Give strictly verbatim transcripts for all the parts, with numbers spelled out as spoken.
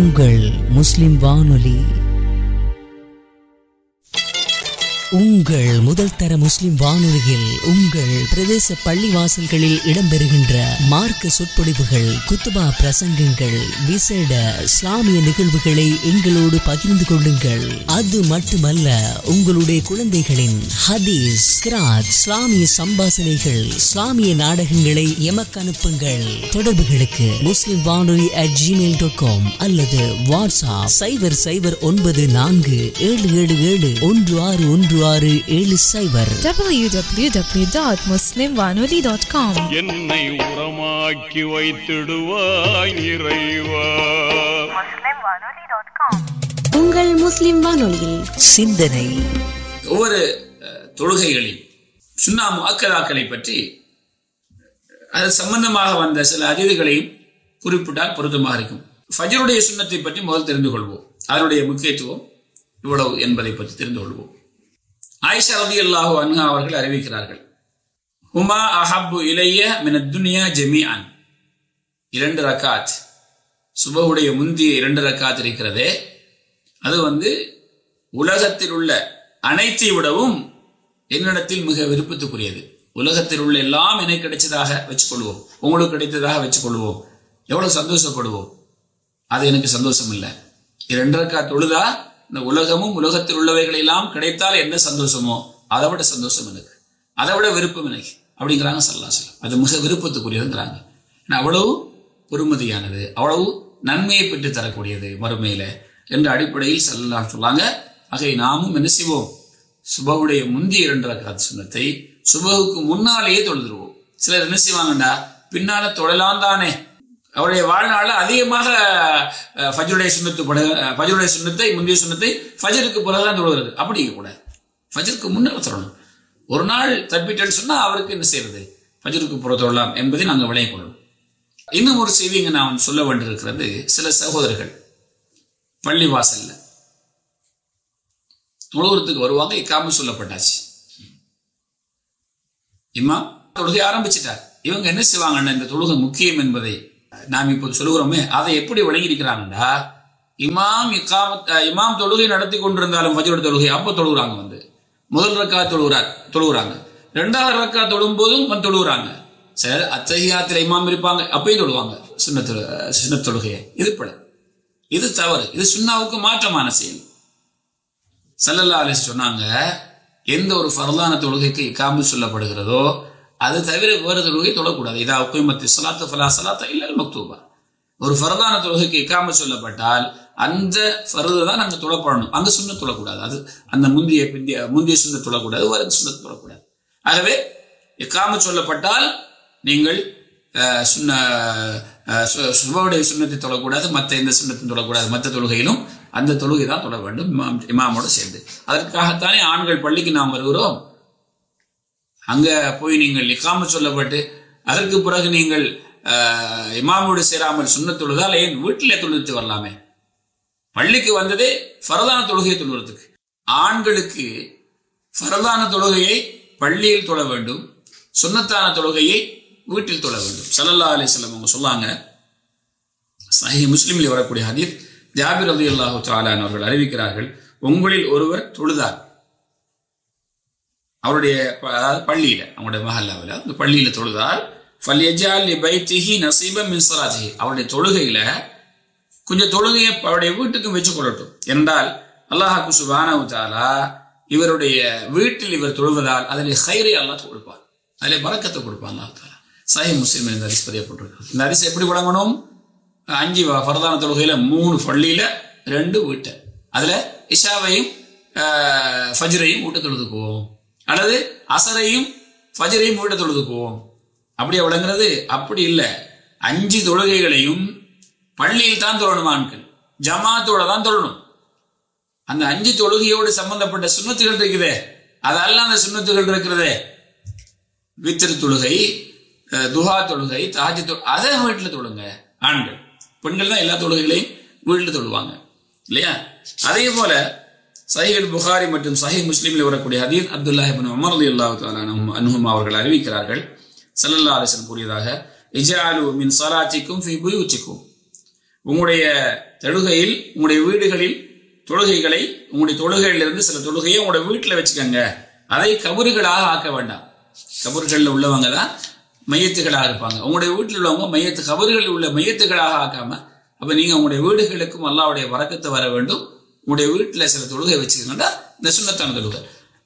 உங்கள் முஸ்லிம் வானொலி. உங்கள் முதல் தர முஸ்லிம் வானொலியில் உங்கள் பிரதேச பள்ளிவாசல்களில் இடம்பெறுகின்ற மார்க்க சொற்பொழிவுகள், குத்துபா பிரசங்கங்கள், விசேட இஸ்லாமிய நிகழ்வுகளை எங்களோடு பகிர்ந்து கொள்ளுங்கள். அது மட்டுமல்ல, உங்களுடைய குழந்தைகளின் ஹதீஸ், கிராத், இஸ்லாமிய சம்பாசனைகள், இஸ்லாமிய நாடகங்களை எமக்கு அனுப்புங்கள். தொடர்புகளுக்கு முஸ்லிம் வானொலி அட் ஜிமெயில் டாட் காம் அல்லது வாட்ஸ்அப் சைபர் சைபர் ஒன்பது நான்கு ஏழு ஏழு ஏழு ஒன்று ஆறு ஒன்று ஆறு ஏழு சைபர் டபிள்யூ டபிள்யூ டபிள்யூ டாட் முஸ்லிம் வானொலி டாட் காம். என்னை உரமாக்கி வைத்திடுவாய் இறைவா. உங்கள் முஸ்லிம் வானொலியில் சிந்தனை. ஒவ்வொரு தொழுகைகளில் சுன்னா முஅக்கதாக்களை பற்றி அது சம்பந்தமாக வந்த சில அதிதிகளையும் குறிப்பிட்டால் பொருத்தமாக இருக்கும். ஃபஜ்ருடைய சுன்னத்தை பற்றி முதல் தெரிந்து கொள்வோம். அதனுடைய முக்கியத்துவம் இவ்வளவு என்பதை பற்றி தெரிந்து கொள்வோம். ஆயிஷா ரலியல்லாஹு அன்ஹா அவர்கள் அறிவிக்கிறார்கள், ஹுமா அஹப்பு இலைய மினத் துன்யா ஜமீஅன். இரண்டு ரக்காத், சுபஹுடைய முந்திய இரண்டு ரக்காத் இருக்கிறதே, அது வந்து உலகத்தில் உள்ள அனைத்தை விடவும் என்னிடத்தில் மிக விருப்பத்துக்குரியது. உலகத்தில் உள்ள எல்லாம் எனக்கு கிடைச்சதாக வச்சுக்கொள்வோம், உங்களுக்கு கிடைத்ததாக வச்சுக்கொள்வோம், எவ்வளவு சந்தோஷப்படுவோம். அது எனக்கு சந்தோஷம் இல்லை. இரண்டு ரக்காத் தொழுதா இந்த உலகமும் உலகத்தில் உள்ளவைகள் எல்லாம் கிடைத்தால் என்ன சந்தோஷமோ அதை விட சந்தோஷம் எனக்கு, அதை விட விருப்பம் எனக்கு அப்படிங்கிறாங்க ஸல்லல்லாஹு அலைஹி வஸல்லம். அது மிக விருப்பத்துக்குரியதுங்கிறாங்க. அவ்வளவு பொறுமதியானது, அவ்வளவு நன்மையை பெற்று தரக்கூடியது மறுமையில என்ற அடிப்படையில் ஸல்லல்லாஹு அலைஹி சொல்லாங்க. ஆகவே நாமும் என்ன செய்வோம், சுபஹுடைய முந்தைய இரண்டு ரக்காத் சுன்னத்தை சுபஹுக்கு முன்னாலேயே தொழுதுருவோம். சிலர் என்ன செய்வாங்கண்டா, பின்னால தொழலாம் தானே, அவருடைய வாழ்நாள் அதிகமாக ஃபஜ்ருடைய சுன்னத்து ஃபஜ்ருடைய சுன்னத்தை முந்தைய சுன்னத்தை ஃபஜ்ருக்கு பிறகுதான் தொழுகிறது. அப்படி கூட ஃபஜ்ருக்கு முன்னால் தொழணும். ஒரு நாள் தப்பிட்டேன்னு சொன்னா அவருக்கு என்ன செய்யறது, ஃபஜ்ருக்கு புற தொழலாம் என்பதை நாங்கள் விளைய கொள்ளணும். இன்னும் ஒரு செய்தி இங்க நான் சொல்ல வேண்டியிருக்கிறது. சில சகோதரர்கள் பள்ளி வாசல்ல தொழுகிறதுக்கு வருவாங்க, இக்காம சொல்லப்பட்டாச்சு, இம்மா தொழுகை ஆரம்பிச்சிட்டார். இவங்க என்ன செய்வாங்கன்னா, இந்த தொழுகை முக்கியம் என்பதை நாம் இப்போது சொல்லுகிறோமே, அதை எப்படி விளங்கியிருக்கிறாங்கன்னா, இமாம் இக்காமத் இமாம் தொழுகை நடத்தி கொண்டிருந்தாலும் ஃபஜ்ருடைய தொழுகை அப்போ தொழுகிறாங்க, வந்து முதல் ரக்கா தொழுகிறார் தொழுகிறாங்க ரெண்டாவது ரக்கா தொழும் போதும் வந்து தொழுகிறாங்க. சரி, அத்தஹியாத்தில் இமாம் இருப்பாங்க, அப்பயும் தொழுவாங்க சுன்னத் சுன்னத் தொழுகையை. இது பல, இது தவறு, இது சுன்னாவுக்கு மாற்றமான செயல். ஸல்லல்லாஹு அலைஹி சொன்னாங்க, எந்த ஒரு ஃபர்லான தொழுகைக்கு இகாமத் சொல்லப்படுகிறதோ அது தவிர வேறு தொழுகை தொழக்கூடாது. இதா உக்கிமத்தி ஸலாத்து ஃபலா ஸலாத்த இல்லல் மக்தூபா. ஒரு ஃபர்தான தொழுகைக்கு இகாமத் சொல்லப்பட்டால் அந்த ஃபர்து தான் நாங்கள் தொழப்படணும், அந்த சுன்னத் தொழக்கூடாது. அது அந்த முந்தைய பிந்திய முந்தைய சுன்னத் தொழக்கூடாது, வேறு சுன்னத் தொழக்கூடாது. ஆகவே இகாமத் சொல்லப்பட்டால் நீங்கள் சுன்ன சுபஹுடைய சுன்னத்தை தொழக்கூடாது, மற்ற எந்த சுன்னத்தையும் தொழக்கூடாது. மற்ற தொழுகையிலும் அந்த தொழுகை தான் தொழ வேண்டும் இமாமோடு சேர்ந்து. அதற்காகத்தானே ஆண்கள் பள்ளிக்கு நாம் வருகிறோம். அங்க போய் நீங்கள் இகாமத் சொல்லப்பட்டு அதற்கு பிறகு நீங்கள் இமாமோடு சேராமல் சுன்னத் தொழுதால் ஏன் வீட்டிலே தொழுது வரலாமே. பள்ளிக்கு வந்ததே ஃபர்தான தொழுகையை தொழுகிறதுக்கு. ஆண்களுக்கு ஃபர்தான தொழுகையை பள்ளியில் தொழ வேண்டும், சுன்னத்தான தொழுகையை வீட்டில் தொழ வேண்டும். ஸல்லல்லாஹு அலைஹி வஸல்லம் அவங்க சொல்லாங்க, சஹீஹ் முஸ்லிமில் வரக்கூடிய ஹதீஸ், ஜாபிர் ரலியல்லாஹு தஆலா அவர்கள் அறிவிக்கிறார்கள், உங்களில் ஒருவர் தொழுதார், அவருடைய அதாவது பள்ளியில, அவங்களுடைய மஹல்லாவில் அந்த பள்ளியில தொழுதால், ஃபல்யஜால் லிபைத்திஹி நஸீபன் மின் ஸலாத்திஹி, அவருடைய தொழுகையில கொஞ்சம் தொழுகையை அவருடைய வீட்டுக்கும் வச்சு கொள்ளட்டும் என்றால், அல்லாஹ் சுப்ஹானஹு வ தஆலா இவருடைய வீட்டில் இவர் தொழுவதால் அதில் ஹைரை அல்லாஹ் கொடுப்பார், அதில் பரக்கத்தை கொடுப்பான் அல்லாஹ் தஆலா. சஹீஹ் முஸ்லிம் இந்த ஹதீஸ் பதியப்பட்டிருக்கு. இந்த ஹதீஸ் எப்படி விளங்கணும், அஞ்சு ஃபர்தான தொழுகையில மூணு பள்ளியில ரெண்டு வீட்டை, அதுல இஷாவையும் ஃபஜ்ரையும் வீட்டை தொழுதுக்குவோம், அல்லது அசரையும் ஃபஜ்ரையும் வீட்டை தொழுதுக்குவோம். அப்படியே விளங்குறது? அப்படி இல்லை, அஞ்சு தொழுகைகளையும் பள்ளியில் தான் தொழணும். ஆண்கள் ஜமாத்தோட தான் தொழணும். அந்த அஞ்சு தொழுகையோடு சம்பந்தப்பட்ட சுன்னத்துகள் இருக்குதே, அதெல்லாம் அந்த சுன்னத்துகள் இருக்கிறதே, வித்ர் தொழுகை, துஹா தொழுகை, தஹஜ்ஜுத் தொழுகை, அதை வீட்டில் தொழுங்க ஆண்கள். பெண்கள் தான் எல்லா தொழுகைகளையும் வீட்டில் தொழுவாங்க இல்லையா? அதே போல சஹீஹ் புகாரி மற்றும் சஹீஹ் முஸ்லிமில் வரக்கூடிய ஹதீஸ், அப்துல்லாஹ் இப்னு உமர் ரலியல்லாஹு தஆலா அன்ஹுமா அவர்கள் அறிவிக்கிறார்கள், ஸல்லல்லாஹு அலைஹி வஸல்லம் கூறியதாக, இஜஅலு மின் ஸலாத்திக்கும் ஃபீ புயூத்திக்கும், உங்களுடைய தொழுகையில் உங்களுடைய வீடுகளில் தொழுகைகளை உங்களுடைய தொழுகையிலிருந்து சில தொழுகையை உங்களுடைய வீட்டில் வச்சுக்கோங்க. அதை கபறுகளாக ஆக்க வேண்டாம். கபறுகளில் உள்ளவங்க தான் மையத்துகளாக இருப்பாங்க. உங்களுடைய வீட்டில் உள்ளவங்க மையத்து கபறுகளில் உள்ள மையத்துகளாக ஆக்காம, அப்ப நீங்க உங்களுடைய வீடுகளுக்கும் அல்லாஹ்வுடைய வரக்கத்தை வர வேண்டும். உங்களுடைய வீட்டில் சில தொழுகை வச்சுக்கோங்கன்னா இந்த சுன்னத்தான தொழுகை.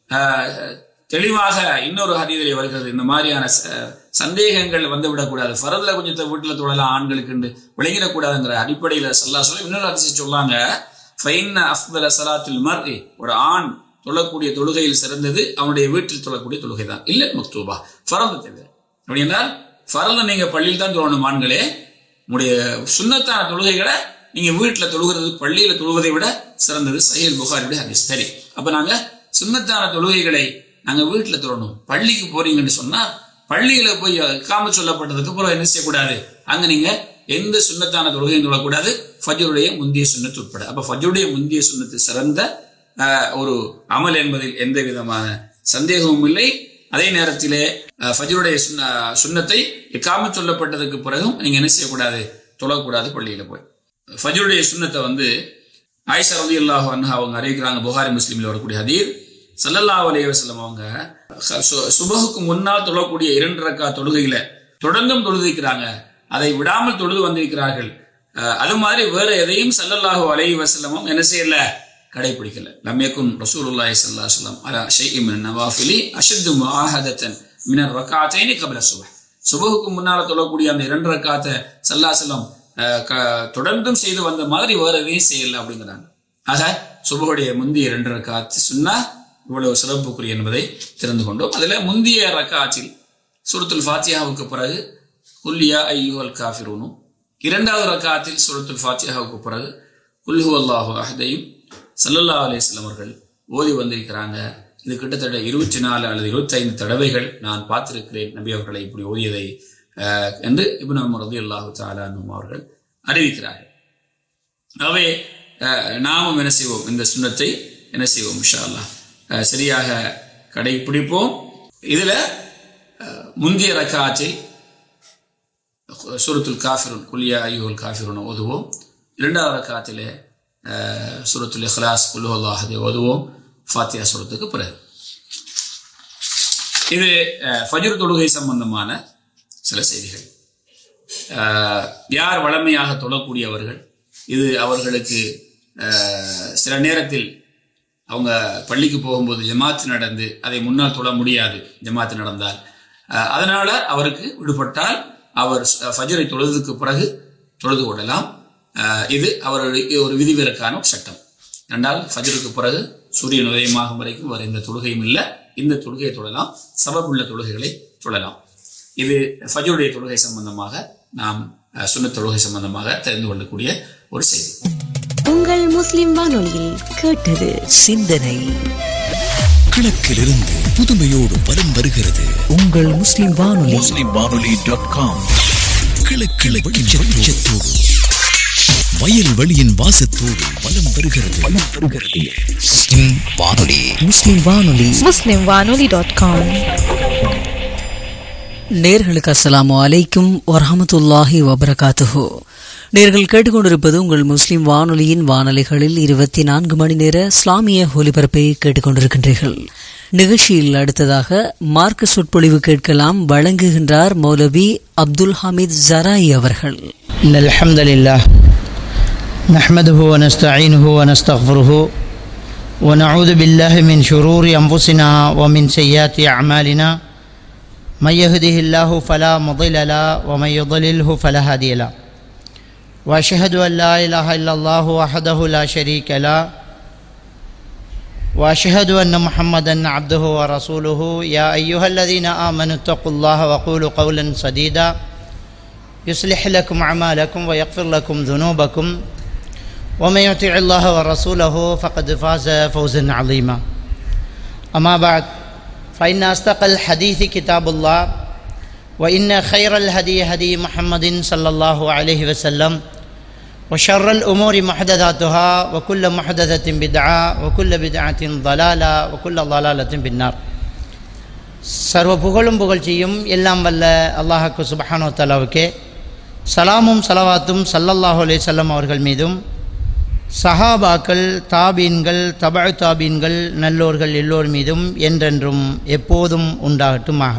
தெளிவாக இன்னொரு ஹதீஸிலே வருகிறது, இந்த மாதிரியான சந்தேகங்கள் வந்து விடக்கூடாது. ஃபரதுல கொஞ்சத்தை வீட்டில் தொழலாம், ஆண்களுக்கு விளங்கிடக்கூடாதுங்கிற அடிப்படையில் ஸல்லல்லாஹு அலைஹி வஸல்லம் இன்னொரு ஹதீஸ் சொல்லாங்க, ஃபைன்ன அஃதல ஸலாத்துல் மர்இ, ஒரு ஆண் தொழக்கூடிய தொழுகையில் சிறந்தது அவனுடைய வீட்டில் தொழக்கூடிய தொழுகை தான், இல்லை மக்தூபா, ஃபரது தவிர. அப்படி என்றால் ஃபரது நீங்க பள்ளியில் தான் தொழணும் ஆண்களே. உங்களுடைய சுன்னத்தான தொழுகைகளை நீங்க வீட்டில் தொழுகிறது பள்ளியில தொழுவதை விட சிறந்தது. சஹீஹ் புகாரியுடைய ஹதீஸ். சரி, அப்ப நாங்க சுன்னத்தான தொழுகைகளை நாங்க வீட்டில் தொழணும். பள்ளிக்கு போறீங்கன்னு சொன்னா பள்ளியில போய் காம சொல்லப்பட்டதுக்கு அப்புறம் என்ன செய்யக்கூடாது, அங்க நீங்க எந்த சுன்னத்தான தொழுகையும் தொழக்கூடாது, ஃபஜ்ருடைய முந்திய சுன்னத்து உட்பட. அப்ப ஃபஜ்ருடைய முந்திய சுன்னத்து சிறந்த ஒரு அமல் என்பதில் எந்த விதமான சந்தேகமும் இல்லை. அதே நேரத்திலே ஃபஜ்ருடைய சுன்னத்தை இகாம சொல்லப்பட்டதுக்கு பிறகும் நீங்க என்ன செய்யக்கூடாது, தொழக்கூடாது பள்ளியில போய். ஃபஜ்ருடைய சுன்னத்தை வந்து ஆயிஷா ரலியல்லாஹு அன்ஹா அவங்க அறிவிக்கிறாங்க, புகாரி முஸ்லிம்ல வரக்கூடிய ஹதீஸ். ஸல்லல்லாஹு அலைஹி வஸல்லம் அவங்க சுபஹுக்கு முன்னால் தொழக்கூடிய இரண்டு ரக்காத் தொழுகையில தொடர்ந்தும் தொழுதிருக்கிறாங்க, அதை விடாமல் தொழுது வந்திருக்கிறார்கள். அது மாதிரி வேற எதையும் ஸல்லல்லாஹு அலைஹி வஸல்லம் என்ன செய்யல, கடைபிடிக்கல. லம் யகுன் ரசூலுல்லாஹி ஸல்லல்லாஹு அலைஹி வஸல்லம் அலா ஷைஇன் மின் நவாஃபிலி அஷத்து முஆஹதத்தன் மின் ரக்காத்தைனி கப்ல சுபஹ். சுபஹுக்கு முன்னால தொழக்கூடிய அந்த இரண்டு ரக்காத்தை ஸல்லல்லாஹு அலைஹி வஸல்லம் தொடர்ந்தும் செய்து வந்த மாதிரி வேற எதையும் செய்யல அப்படிங்கிறாங்க. ஆக சுபஹுடைய முந்திய இரண்டு ரக்காத் சுன்னா இவ்வளவு சிறப்புக்குரிய என்பதை தெரிந்து கொண்டோம். அதுல முந்திய ரக்காத்தில் சூரத்துல் ஃபாத்திஹாவுக்கு பிறகு குல் யா அய்யுஹல் காஃபிரூனும், இரண்டாவது ரக்காத்தில் சூரத்துல் ஃபாத்திஹாவுக்கு பிறகு குல் ஹுவல்லாஹு அஹதையும் ஸல்லல்லாஹு அலைஹி வஸல்லம் அவர்கள் ஓதி வந்திருக்கிறாங்க. இது கிட்டத்தட்ட இருபத்தி நாலு அல்லது இருபத்தி ஐந்து தடவைகள் நான் பார்த்திருக்கிறேன் நபி அவர்களை இப்படி ஓதியதை என்று இப்னு உமர் ரலியல்லாஹு தஆலா அன்ஹு அவர்கள் அறிவிக்கிறார்கள். ஆகவே நாமும் என்ன செய்வோம், இந்த சுன்னத்தை என்ன செய்வோம், இன்ஷா அல்லாஹ் சரியாக கடைபிடிப்போம். இதுல முந்திய ரக்காத்தில் சூரத்துல் காஃபிரூன் குல் யா அய்யுஹல் காஃபிரூன் ஓதுவோம். இரண்டாவது ரக்காத்திலே சூரத்துல் இக்லாஸ் குல் ஹுவல்லாஹு அஹத் ஓதுவோம் ஃபாத்திஹா சூரத்துக்கு பிறகு. இது ஃபஜ்ர் தொழுகை சம்பந்தமான சில செய்திகள். யார் வளமையாக தொழக்கூடியவர்கள், இது அவர்களுக்கு சில நேரத்தில் அவங்க பள்ளிக்கு போகும்போது ஜமாத்து நடந்து அதை முன்னால் தொழ முடியாது, ஜமாத்து நடந்தால். அதனால அவருக்கு விடுபட்டால் அவர் ஃபஜ்ரை தொழுதுக்கு பிறகு தொழுது கொள்ளலாம். இது அவர்களுக்கு ஒரு விதிவிலக்கான சட்டம். ரெண்டால் ஃபஜ்ருக்கு பிறகு சூரியன் உதயமாகும் வரைக்கும் வர இந்த தொழுகையும் இல்லை, இந்த தொழுகையை தொழலாம், சபபுள்ள தொழுகைகளை தொழலாம். இது ஃபஜ்ருடைய தொழுகை சம்பந்தமாக நாம் சுன்னத் தொழுகை சம்பந்தமாக தெரிந்து கொள்ளக்கூடிய ஒரு செய்தி. உங்கள் முஸ்லிம் வானொலியில் கேட்டது சிந்தனை. கிழக்கிலிருந்து புதுமையோடு வலம் வருகிறது உங்கள் முஸ்லிம் வானொலி. முஸ்லிம் வானொலி டாட் காம். கிழக்கில் வெளிச்சத்தோடு வயல் வெளியின் வாசத்தோடு வலம் வருகிறது வலம் வருகிறது முஸ்லிம் வானொலி. முஸ்லிம் வானொலி muslim vanoli dot com. நேர்களுக்கு அஸ்ஸலாமு அலைக்கும் வரஹ்மத்துல்லாஹி வபரகாத்துஹு. நேர்கள் கேட்டுக்கொண்டிருப்பது உங்கள் முஸ்லிம் வானொலியின் வானொலிகளில் இருபத்தி நான்கு மணி நேர இஸ்லாமிய ஒலிபரப்பை கேட்டுக்கொண்டிருக்கின்றீர்கள். நிகழ்ச்சியில் அடுத்ததாக மார்க்க சொற்பொழிவு கேட்கலாம். வழங்குகின்றார் மௌலவி அப்துல் ஹமீத் ஜராயி அவர்கள். அல்ஹம்துலில்லாஹ் நஹ்மதுஹு வ நஸ்தஈனுஹு வ நஸ்தக்ஃபிருஹு வ நஊது பில்லாஹி மின் ஷுரூரி அன்ஃபுஸினா வ மின் ஸய்யிஆத்தி அஅமாலினா من يهده الله فلا مضل له ومن يضلله فلا هادي له واشهد ان لا اله الا الله وحده لا شريك له واشهد ان محمدا عبده ورسوله يا ايها الذين امنوا اتقوا الله وقولوا قولا سديدا يصلح لكم اعمالكم ويغفر لكم ذنوبكم ومن يطع الله ورسوله فقد فاز فوزا عظيما. اما بعد فإن أصدق الحديث كتاب الله وإن خير الهدي هدي محمد صلى الله عليه وسلم وشر الأمور محدثاتها وكل محدثة بدعة وكل بدعة ضلالة وكل ضلالة بالنار. சர்வ புகழும் புகழ்ச்சியும் எல்லாம் வல்ல அல்லாஹ்வுக்கு சுப்ஹானஹு வ தஆலாவுக்கே. சலாமும் சலவாத்தும் ஸல்லல்லாஹு அலைஹி வஸல்லம் அவர்கள் மீதும் சஹாபாக்கள், தாபீன்கள், தபஅ தாபீன்கள், நல்லோர்கள் எல்லோர் மீதும் என்றென்றும் எப்போதும் உண்டாகட்டுமாக.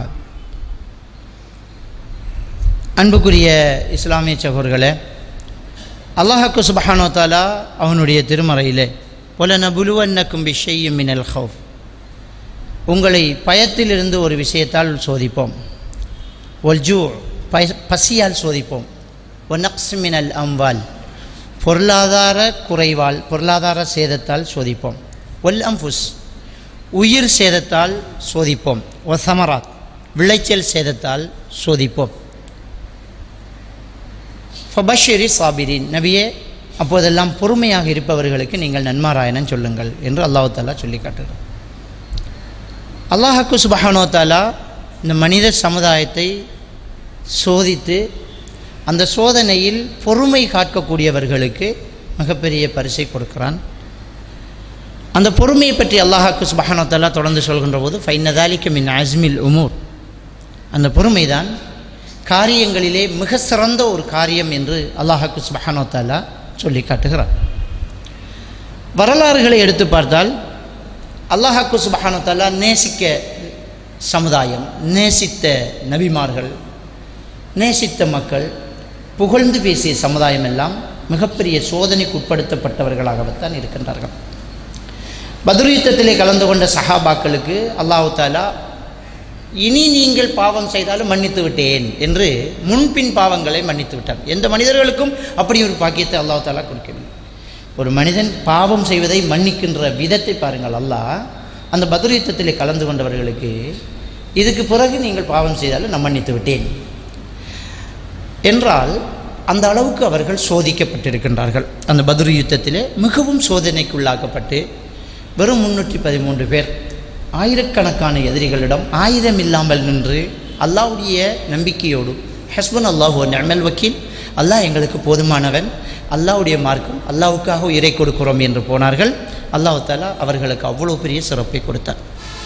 அன்புக்குரிய இஸ்லாமிய சகோதரர்களே, அல்லாஹ்வுக்கு சுப்ஹானஹு வ தஆலா அவனுடைய திருமறையிலே வலனபுலுவன்னக்கும் பிஷைஇம் மினல் ஹௌஃப், உங்களை பயத்திலிருந்து ஒரு விஷயத்தால் சோதிப்போம், வல்ஜூ பசியால் சோதிப்போம், வநக்ஸ் மினல் அம்வால் பொருளாதார குறைவால் பொருளாதார சேதத்தால் சோதிப்போம், வல் அம்ஃபுஸ் உயிர் சேதத்தால் சோதிப்போம், வ சமராத் விளைச்சல் சேதத்தால் சோதிப்போம். ஃபபஷிரி சாபிரின், நபியே அப்போதெல்லாம் பொறுமையாக இருப்பவர்களுக்கு நீங்கள் நன்மாராயணம் சொல்லுங்கள் என்று அல்லாஹ் தஆலா சொல்லி காட்டுகிறார். அல்லாஹ்வுக்கு சுப்ஹானஹு வ தஆலா இந்த மனித சமுதாயத்தை சோதித்து அந்த சோதனையில் பொறுமை காக்கக்கூடியவர்களுக்கு மிகப்பெரிய பரிசை கொடுக்கிறான். அந்த பொறுமையை பற்றி அல்லாஹ்வுக்கு சுப்ஹானஹு வ தஆலா தொடர்ந்து சொல்கின்ற போது ஃபைன்ன ஸாலிக மின் அஸ்மில் உமூர், அந்த பொறுமைதான் காரியங்களிலே மிக சிறந்த ஒரு காரியம் என்று அல்லாஹ்வுக்கு சுப்ஹானஹு வ தஆலா சொல்லி காட்டுகிறார். வரலாறுகளை எடுத்து பார்த்தால் அல்லாஹ்வுக்கு சுப்ஹானஹு வ தஆலா நேசிக்க சமுதாயம், நேசித்த நபிமார்கள், நேசித்த மக்கள், புகழ்ந்து பேசிய சமுதாயம் எல்லாம் மிகப்பெரிய சோதனைக்கு உட்படுத்தப்பட்டவர்களாகத்தான் இருக்கின்றார்கள். பத்ர் யுத்தத்திலே கலந்து கொண்ட சஹாபாக்களுக்கு அல்லாஹ் தஆலா இனி நீங்கள் பாவம் செய்தாலும் மன்னித்து விட்டேன் என்று முன்பின் பாவங்களை மன்னித்து விட்டார். எந்த மனிதர்களுக்கும் அப்படி ஒரு பாக்கியத்தை அல்லாஹ் தஆலா கொடுக்கவில்லை. ஒரு மனிதன் பாவம் செய்வதை மன்னிக்கின்ற விதத்தை பாருங்கள். அல்லாஹ் அந்த பத்ர் யுத்தத்திலே கலந்து கொண்டவர்களுக்கு இதுக்கு பிறகு நீங்கள் பாவம் செய்தாலும் நான் மன்னித்து விட்டேன் என்றால் அந்த அளவுக்கு அவர்கள் சோதிக்கப்பட்டிருக்கின்றார்கள். அந்த பத்ர் யுத்தத்திலே மிகவும் சோதனைக்குள்ளாக்கப்பட்டு வெறும் முன்னூற்றி பதிமூன்று பேர் ஆயிரக்கணக்கான எதிரிகளிடம் ஆயுதம் இல்லாமல் நின்று அல்லாஹ்வுடைய நம்பிக்கையோடு ஹஸ்பன் அல்லாஹு வ நிஅமல் வக்கீல், அல்லாஹ் எங்களுக்கு போதுமானவன், அல்லாஹ்வுடைய மார்க்கம், அல்லாஹ்வுக்காக உயிரை கொடுக்கிறோம் என்று போனார்கள். அல்லாஹ் தஆலா அவர்களுக்கு அவ்வளோ பெரிய சிறப்பை கொடுத்தார்.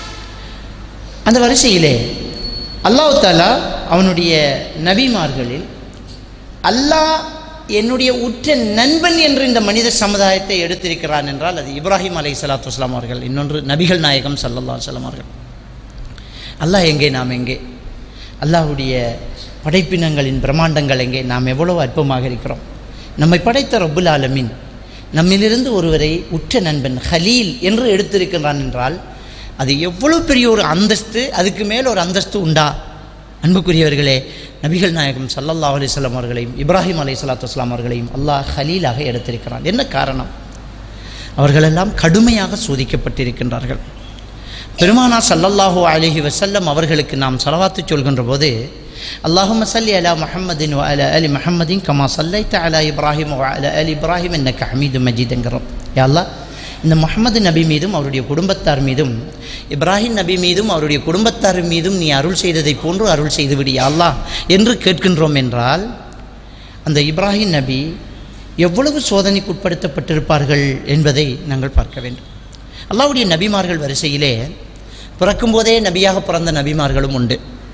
அந்த வரிசையிலே அல்லாஹ் தஆலா அவனுடைய நபிமார்களில் அல்லாஹ் என்னுடைய உற்ற நண்பன் என்று இந்த மனித சமுதாயத்தை எடுத்திருக்கிறான் என்றால் அது இப்ராஹிம் அலைஹிஸ்ஸலாத்து வஸ்ஸலாம் அவர்கள், இன்னொன்று நபிகள் நாயகம் ஸல்லல்லாஹு அலைஹி வஸல்லம் அவர்கள். அல்லாஹ் எங்கே, நாம் எங்கே? அல்லாஹ்வுடைய படைப்பினங்களின் பிரம்மாண்டங்கள் எங்கே? நாம் எவ்வளவு அற்பமாக இருக்கிறோம். நம்மை படைத்த ரப்புல் ஆலமீன் நம்மிலிருந்து ஒருவரை உற்ற நண்பன் ஹலீல் என்று எடுத்திருக்கிறான் என்றால் அது எவ்வளவு பெரிய ஒரு அந்தஸ்து, அதுக்கு மேல் ஒரு அந்தஸ்து உண்டா? அன்புக்குரியவர்களே, நபிகள் நாயகம் ஸல்லல்லாஹு அலைஹி வஸல்லம் அவர்களையும் இப்ராஹிம் அலைஹிஸ்ஸலாத்து வஸ்ஸலாம் அவர்களையும் அல்லாஹ் ஹலீலாக எடுத்திருக்கிறான். என்ன காரணம்? அவர்களெல்லாம் கடுமையாக சோதிக்கப்பட்டிருக்கின்றார்கள். பெருமானார் ஸல்லல்லாஹு அலைஹி வஸல்லம் அவர்களுக்கு நாம் ஸலவாத்து சொல்கின்ற போது அல்லாஹும்ம ஸல்லி அலா முஹம்மதின் வ அலா ஆலி முஹம்மதின் கமா ஸல்லைத அலா இப்ராஹிம் வ அலா ஆலி இப்ராஹிம் இன்னக ஹமீதும் மஜீத் என்கிறோம். யா அல்லாஹ், இந்த முஹம்மது நபி மீதும் அவருடைய குடும்பத்தார் மீதும் இப்ராஹிம் நபி மீதும் அவருடைய குடும்பத்தார் மீதும் நீ அருள் செய்ததை போன்று அருள் செய்து விடு யா அல்லாஹ் என்று கேட்கின்றோம் என்றால் அந்த இப்ராஹிம் நபி எவ்வளவு சோதனைக்கு உட்படுத்தப்பட்டிருப்பார்கள் என்பதை நாங்கள் பார்க்க வேண்டும். அல்லாஹ்வுடைய நபிமார்கள் வரிசையிலே பிறக்கும்போதே நபியாக பிறந்த நபிமார்களும் உண்டு.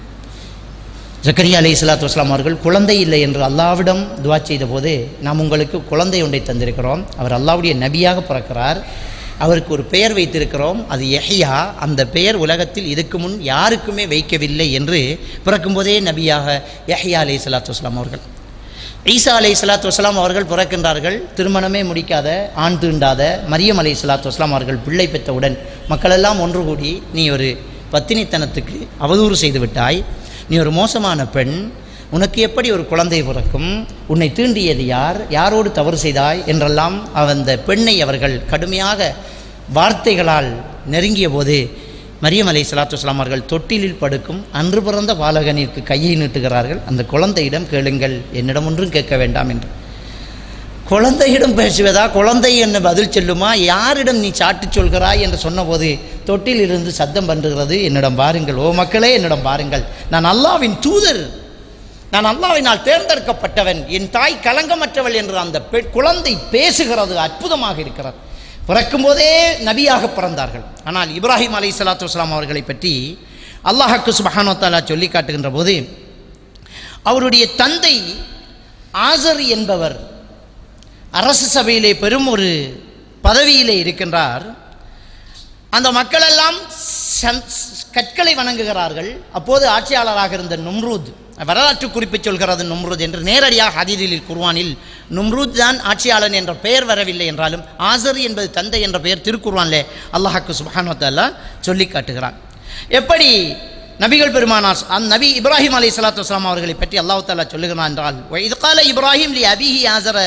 ஜக்கரியா அலைஹிஸ்ஸலாத்து வஸ்ஸலாம் அவர்கள் குழந்தை இல்லை என்று அல்லாஹ்விடம் துஆ செய்த போது நாம் உங்களுக்கு குழந்தை ஒன்றை தந்திருக்கிறோம், அவர் அல்லாஹ்வுடைய நபியாக பிறக்கிறார், அவருக்கு ஒரு பெயர் வைத்திருக்கிறோம், அது யஹ்யா, அந்த பெயர் உலகத்தில் இதுக்கு முன் யாருக்குமே வைக்கவில்லை என்று பிறக்கும்போதே நபியாக யஹ்யா அலைஹிஸ்ஸலாத்து வஸ்ஸலாம் அவர்கள். ஈசா அலைஹிஸ்ஸலாத்து வஸ்ஸலாம் அவர்கள் பிறக்கின்றார்கள். திருமணமே முடிக்காத, ஆண் தீண்டாத மரியம் அலைஹிஸ்ஸலாத்து வஸ்ஸலாம் அவர்கள் பிள்ளை பெற்றவுடன் மக்களெல்லாம் ஒன்று கூடி நீ ஒரு பத்தினித்தனத்துக்கு அவதூறு செய்து விட்டாய், நீ ஒரு மோசமான பெண், உனக்கு எப்படி ஒரு குழந்தை பிறக்கும், உன்னை தீண்டியது யார், யாரோடு தவறு செய்தாய் என்றெல்லாம் அந்த பெண்ணை அவர்கள் கடுமையாக வார்த்தைகளால் நெருங்கிய போது மரியம் அலைஹிஸ்ஸலாத்து வஸ்ஸலாம் அவர்கள் தொட்டிலில் படுக்கும் அன்று பிறந்த பாலகனிற்கு கையை நீட்டுகிறார்கள். அந்த குழந்தையிடம் கேளுங்கள், என்னிடம் ஒன்றும் கேட்க வேண்டாம் என்று. குழந்தையிடம் பேசுவதா, குழந்தை என்ன பதில் சொல்லுமா, யாரிடம் நீ சாட்டி சொல்கிறாய் என்று சொன்னபோது தொட்டிலிருந்து சத்தம் பண்ணுகிறது, என்னிடம் பாருங்கள், ஓ மக்களே என்னிடம் பாருங்கள், நான் அல்லாஹ்வின் தூதர், நான் அல்லாஹ்வினால் தேர்ந்தெடுக்கப்பட்டவன், என் தாய் கலங்கமற்றவள் என்று அந்த குழந்தை பேசுகிறது. அற்புதமாக இருக்கிறது. பிறக்கும்போதே நபியாக பிறந்தார்கள். ஆனால் இப்ராஹிம் அலைஹிஸ்ஸலாத்து வஸ்ஸலாம் அவர்களை பற்றி அல்லாஹ்வுக்கு சுப்ஹானஹு வ தஆலா சொல்லி காட்டுகின்ற போது அவருடைய தந்தை ஆசரி என்பவர் அரசு சபையிலே பெரும் ஒரு பதவியிலே இருக்கின்றார். அந்த மக்களெல்லாம் கற்களை வணங்குகிறார்கள். அப்போது ஆட்சியாளராக இருந்த நும்ரூத், வரலாற்று குறிப்பு சொல்கிறது நும்ரூத் என்று, நேரடியாக ஹதீஸில் குர்ஆனில் நும்ரூத் தான் ஆட்சியாளன் என்ற பெயர் வரவில்லை என்றாலும் ஆசரி என்பது தந்தை என்ற பெயர் திருக்குர்ஆனிலே அல்லாஹ் சுப்ஹானஹு வ தஆலா சொல்லி காட்டுகிறான். எப்படி நபிகள் பெருமானார் அந்த நபி இப்ராஹிம் அலைஹிஸ்ஸலாத்து வஸ்ஸலாம் அவர்களை பற்றி அல்லாஹ் தஆலா சொல்லுகிறான் என்றால், வஇத் கால இப்ராஹிம் லி அபீஹி ஆஸர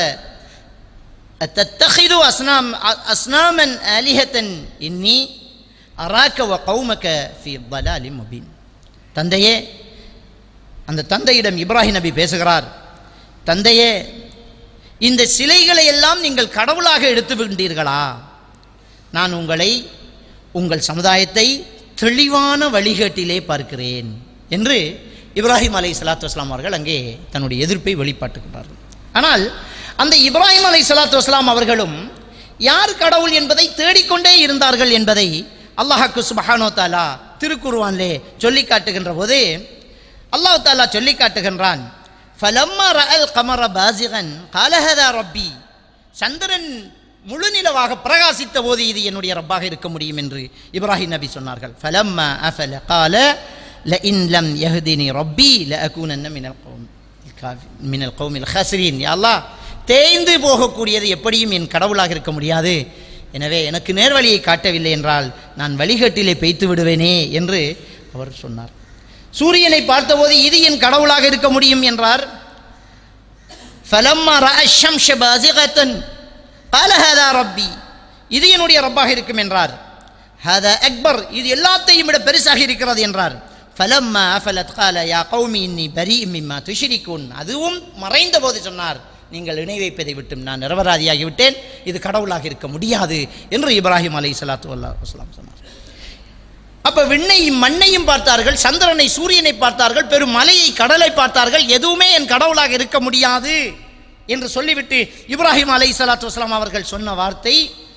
அத்தத்தகிது அஸ்னாம் அஸ்னாமன் ஆலிஹத்தன் இன்னி அராக்க வ கௌமக ஃபீ ضلال முபீன். தந்தையே, அந்த தந்தையிடம் இப்ராஹிம் நபி பேசுகிறார், தந்தையே, இந்த சிலைகளை எல்லாம் நீங்கள் கடவுளாக எடுத்துக்கொண்டீர்களா? நான் உங்களை, உங்கள் சமுதாயத்தை தெளிவான வழிகாட்டிலே பார்க்கிறேன் என்று இப்ராஹிம் அலைஹிஸ்ஸலாத்து வஸ்ஸலாம் அவர்கள் அங்கே தன்னுடைய எதிர்ப்பை வெளிப்பாட்டுகிறார்கள். ஆனால் அந்த இப்ராஹிம் அலைஹிஸ்ஸலாத்து வஸ்ஸலாம் அவர்களும் யார் கடவுள் என்பதை தேடிக்கொண்டே இருந்தார்கள் என்பதை அல்லாஹ் சுப்ஹானஹு வ தஆலா திருக்குர்ஆனிலே சொல்லி காட்டுகின்ற போது அல்லாஹ் தஆலா சொல்லி காட்டுகின்றான், ஃபலம்மா ரஅல் கமர பாஸிகன் கால ஹதா ரப்பி. சந்திரன் முழுநிலவாக பிரகாசித்த போது இது என்னுடைய ரப்பாக இருக்க முடியும் என்று இப்ராஹிம் நபி சொன்னார்கள். ஃபலம்மா அஃபல கால லஇன் லம் யஹ்தினி ரப்பி லஅகூனன்ன மினல் கௌம் மினல் கௌமில் ஹஸிரீன். யா அல்லாஹ், தேய்ந்து போகக்கூடியது எப்படியும் என் கடவுளாக இருக்க முடியாது, எனவே எனக்கு நேர்வழியை காட்டவில்லை என்றால் நான் வழிகட்டிலே பெய்த்து விடுவேனே என்று அவர் சொன்னார். சூரியனை பார்த்தபோது இது என் கடவுளாக இருக்க முடியும் என்றார். ஃபலம்மா ரஅ ஷம்ஸ பாஸிகத்தன் கால ஹதா ரப்பி, இது என்னுடைய ரப்பாக இருக்கும் என்றார். ஹதா அக்பர், இது எல்லாத்தையும் விட பெருசாக இருக்கிறது என்றார். ஃபலம்மா அஃபலத் கால யா கௌமி இன்னி பரீஉம் மிம்மா துஷ்ரிகூன், அதுவும் மறைந்த போது சொன்னார், நீங்கள் இணை வைப்பதை விட்டும் நான் நிரபராதியாகிவிட்டேன், இது கடவுளாக இருக்க முடியாது என்று இப்ராஹிம் அலைஹிஸ்ஸலாத்து வஸ்ஸலாம் சொன்னார். அப்ப விண்ணையும் மண்ணையும் பார்த்தார்கள், சந்திரனை சூரியனை பார்த்தார்கள், பெரும் மலையை கடலை பார்த்தார்கள், எதுவுமே என் கடவுளாக இருக்க முடியாது என்று சொல்லிவிட்டு இப்ராஹிம் அலைஹிஸ்ஸலாத்து வஸ்ஸலாம் அவர்கள் சொன்ன வார்த்தை,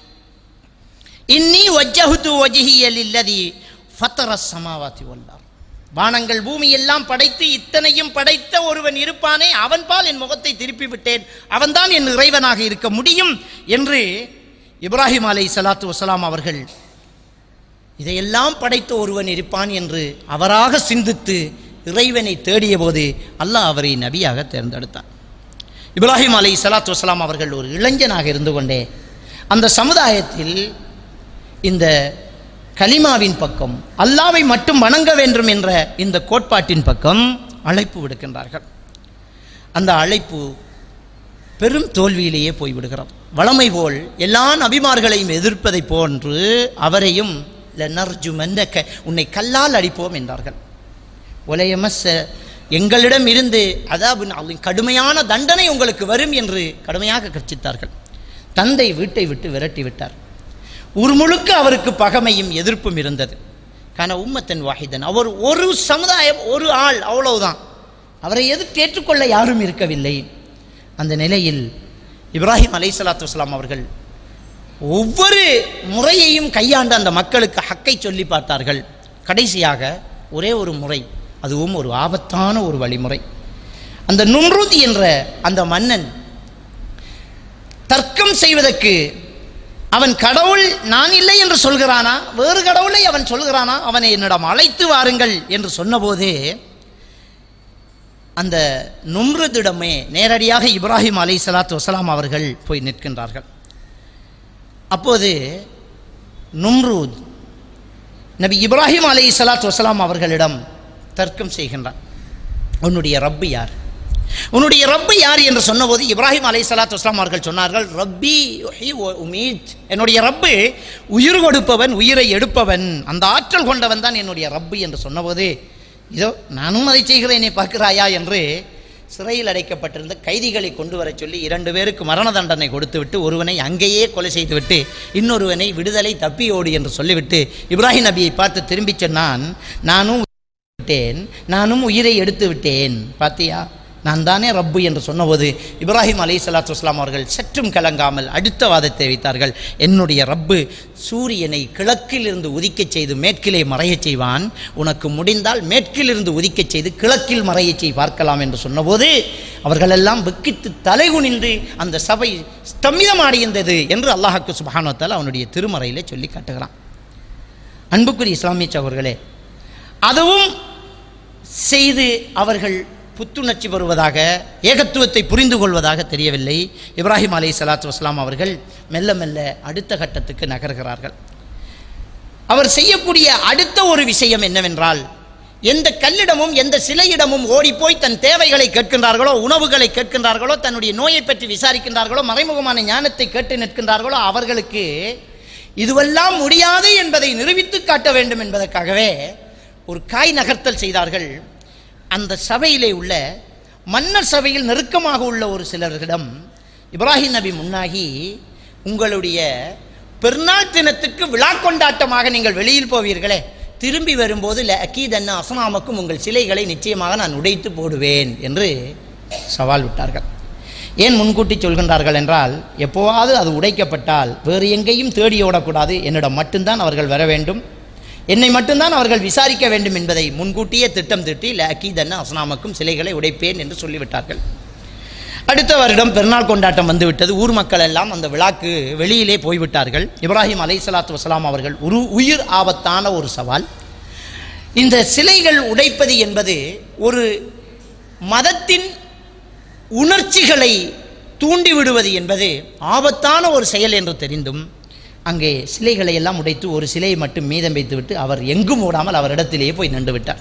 இன்னி வஜ்ஜஹ்து வஜ்ஹிய லில்லதி ஃபத்தரஸ் ஸமாவாதி வல் அர்த். வானங்கள் பூமி எல்லாம் படைத்து இத்தனையும் படைத்த ஒருவன் இருப்பானே, அவன் பால் என் முகத்தை திருப்பி விட்டேன், அவன்தான் என் இறைவனாக இருக்க முடியும் என்று இப்ராஹிம் அலைஹிஸ்ஸலாத்து வஸ்ஸலாம் அவர்கள் இதையெல்லாம் படைத்த ஒருவன் இருப்பான் என்று அவராக சிந்தித்து இறைவனை தேடிய போது அல்லாஹ் அவரை நபியாக தேர்ந்தெடுத்தார். இப்ராஹிம் அலைஹிஸ்ஸலாத்து வஸ்ஸலாம் அவர்கள் ஒரு இளைஞனாக இருந்து கொண்டே அந்த சமுதாயத்தில் இந்த கலிமாவின் பக்கம், அல்லாவை மட்டும் வணங்க வேண்டும் என்ற இந்த கோட்பாட்டின் பக்கம் அழைப்பு விடுக்கின்றார்கள். அந்த அழைப்பு பெரும் தோல்வியிலேயே போய்விடுகிறது. வளமை போல் எல்லா நபிமார்களையும் எதிர்ப்பதை போன்று அவரையும் லனர்ஜுமன்னக, உன்னை கல்லால் அடிப்போம் என்றார்கள். ஒலையமஸ், எங்களிடம் இருந்து அதாவது கடுமையான தண்டனை உங்களுக்கு வரும் என்று கடுமையாக கர்ச்சித்தார்கள். தந்தை வீட்டை விட்டு விரட்டி விட்டார். ஊர் முழுக்க அவருக்கு பகைமையும் எதிர்ப்பும் இருந்தது. கான உம்மத்தன் வாஹிதன், அவர் ஒரு சமுதாயம், ஒரு ஆள், அவ்வளவுதான். அவரை எதிர்த்து ஏற்றுக்கொள்ள யாரும் இருக்கவில்லை. அந்த நிலையில் இப்ராஹிம் அலைஹிஸ்ஸலாத்து வஸ்ஸலாம் அவர்கள் ஒவ்வொரு முறையையும் கையாண்டு அந்த மக்களுக்கு ஹக்கை சொல்லி பார்த்தார்கள். கடைசியாக ஒரே ஒரு முறை, அதுவும் ஒரு ஆபத்தான ஒரு வழிமுறை. அந்த நும்ரூத் என்ற அந்த மன்னன் தர்க்கம் செய்வதற்கு, அவன் கடவுள் நான் இல்லை என்று சொல்கிறானா, வேறு கடவுளை அவன் சொல்கிறானா, அவனை என்னிடம் அழைத்து வாருங்கள் என்று சொன்னபோது அந்த நும்ரூதிடமே நேரடியாக இப்ராஹிம் அலைஹிஸ்ஸலாத்து வஸ்ஸலாம் அவர்கள் போய் நிற்கின்றார்கள். அப்போது நும்ரூத் நபி இப்ராஹிம் அலைஹிஸ்ஸலாத்து வஸ்ஸலாம் அவர்களிடம் தர்க்கம் செய்கின்றான். உன்னுடைய ரப்பு யார், உன்னுடைய ரப்பு யார் என்று சொன்னபோது இப்ராஹிம் அலைஹிஸ்ஸலாத்து வஸ்ஸலாம் அவர்கள் சொன்னார்கள், ரப்பி யுஹ்யி வ உமீத், என்னுடைய ரப்பு உயிர் கொடுப்பவன், உயிரை எடுப்பவன், அந்த ஆற்றல் கொண்டவன் தான் என்னுடைய ரப்பு என்று சொன்னபோது, இதோ நானும் அதை செய்கிறேனே பார்க்கிறாயா என்று சிறையில் அடைக்கப்பட்டிருந்த கைதிகளை கொண்டு வர சொல்லி இரண்டு பேருக்கு மரண தண்டனை கொடுத்துவிட்டு ஒருவனை அங்கேயே கொலை செய்துவிட்டு இன்னொருவனை விடுதலை தப்பியோடு என்று சொல்லிவிட்டு இப்ராஹிம் நபியை பார்த்து திரும்பி சொன்னான், நானும் விட்டேன், நானும் உயிரை எடுத்து விட்டேன், பார்த்தியா நான் தானே ரப்பு என்று சொன்னபோது இப்ராஹிம் அலைஹிஸ்ஸலாத்து வஸ்ஸலாம் அவர்கள் சற்றும் கலங்காமல் அடுத்த வாதத்தை வைத்தார்கள். என்னுடைய ரப்பு சூரியனை கிழக்கிலிருந்து உதிக்கச் செய்து மேற்கிலே மறையச் செய்வான், உனக்கு முடிந்தால் மேற்கிலிருந்து உதிக்கச் செய்து கிழக்கில் மறையச் செய் பார்க்கலாம் என்று சொன்னபோது அவர்களெல்லாம் வெக்கித்து தலைகுனிந்து அந்த சபை ஸ்தம்பிதமாடியிருந்தது என்று அல்லாஹ்வுக்கு சுப்ஹானஹு வ தஆலா அவனுடைய திருமறையிலே சொல்லி காட்டுகிறான். அன்புக்குரிய இஸ்லாமிய சகோதரர்களே, அதுவும் செய்து அவர்கள் புத்துணர்ச்சி பெறுவதாக, ஏகத்துவத்தை புரிந்து கொள்வதாக தெரியவில்லை. இப்ராஹிம் அலைஹிஸ்ஸலாத்து வஸ்ஸலாம் அவர்கள் மெல்ல மெல்ல அடுத்த கட்டத்துக்கு நகர்கிறார்கள். அவர் செய்யக்கூடிய அடுத்த ஒரு விஷயம் என்னவென்றால், எந்த கல்லிடமும் எந்த சிலையிடமும் ஓடிப்போய் தன் தேவைகளை கேட்கின்றார்களோ, உணவுகளை கேட்கின்றார்களோ, தன்னுடைய நோயை பற்றி விசாரிக்கின்றார்களோ, மறைமுகமான ஞானத்தை கேட்டு நிற்கின்றார்களோ, அவர்களுக்கு இதுவெல்லாம் முடியாது என்பதை நிரூபித்து காட்ட வேண்டும் என்பதற்காகவே ஒரு காய் நகர்த்தல் செய்தார்கள். அந்த சபையிலே உள்ள மன்னர் சபையில் நெருக்கமாக உள்ள ஒரு சிலர்களிடம் இப்ராஹிம் நபி முன்னாகி, உங்களுடைய பெருநாள் தினத்துக்கு விழா கொண்டாட்டமாக நீங்கள் வெளியில் போவீர்களே, திரும்பி வரும்போது லஅகீதன்ன அஸ்னாமக்கும் உங்கள் சிலைகளை நிச்சயமாக நான் உடைத்து போடுவேன் என்று சவால் விட்டார்கள். ஏன் முன்கூட்டி சொல்கின்றார்கள் என்றால், எப்போவாவது அது உடைக்கப்பட்டால் வேறு எங்கேயும் தேடி ஓடக்கூடாது, என்னிடம் மட்டும்தான் அவர்கள் வர வேண்டும், என்னை மட்டும்தான் அவர்கள் விசாரிக்க வேண்டும் என்பதை முன்கூட்டியே திட்டம் தீட்டி லஅகீதன்ன அஸ்னாமக்கும் சிலைகளை உடைப்பேன் என்று சொல்லிவிட்டார்கள். அடுத்த வருடம் பெருநாள் கொண்டாட்டம் வந்துவிட்டது. ஊர் மக்கள் எல்லாம் அந்த விழாக்கு வெளியிலே போய்விட்டார்கள். இப்ராஹிம் அலைஹிஸ்ஸலாத்து வஸ்ஸலாம் அவர்கள் ஒரு உயிர் ஆபத்தான ஒரு சவால். இந்த சிலைகள் உடைப்பது என்பது ஒரு மதத்தின் உணர்ச்சிகளை தூண்டிவிடுவது என்பது ஆபத்தான ஒரு செயல் என்று தெரிந்தும் அங்கே சிலைகளை எல்லாம் உடைத்து ஒரு சிலையை மட்டும் மீதம் வைத்துவிட்டு அவர் எங்கும் ஓடாமல் அவரிடத்திலேயே போய் நின்று விட்டார்.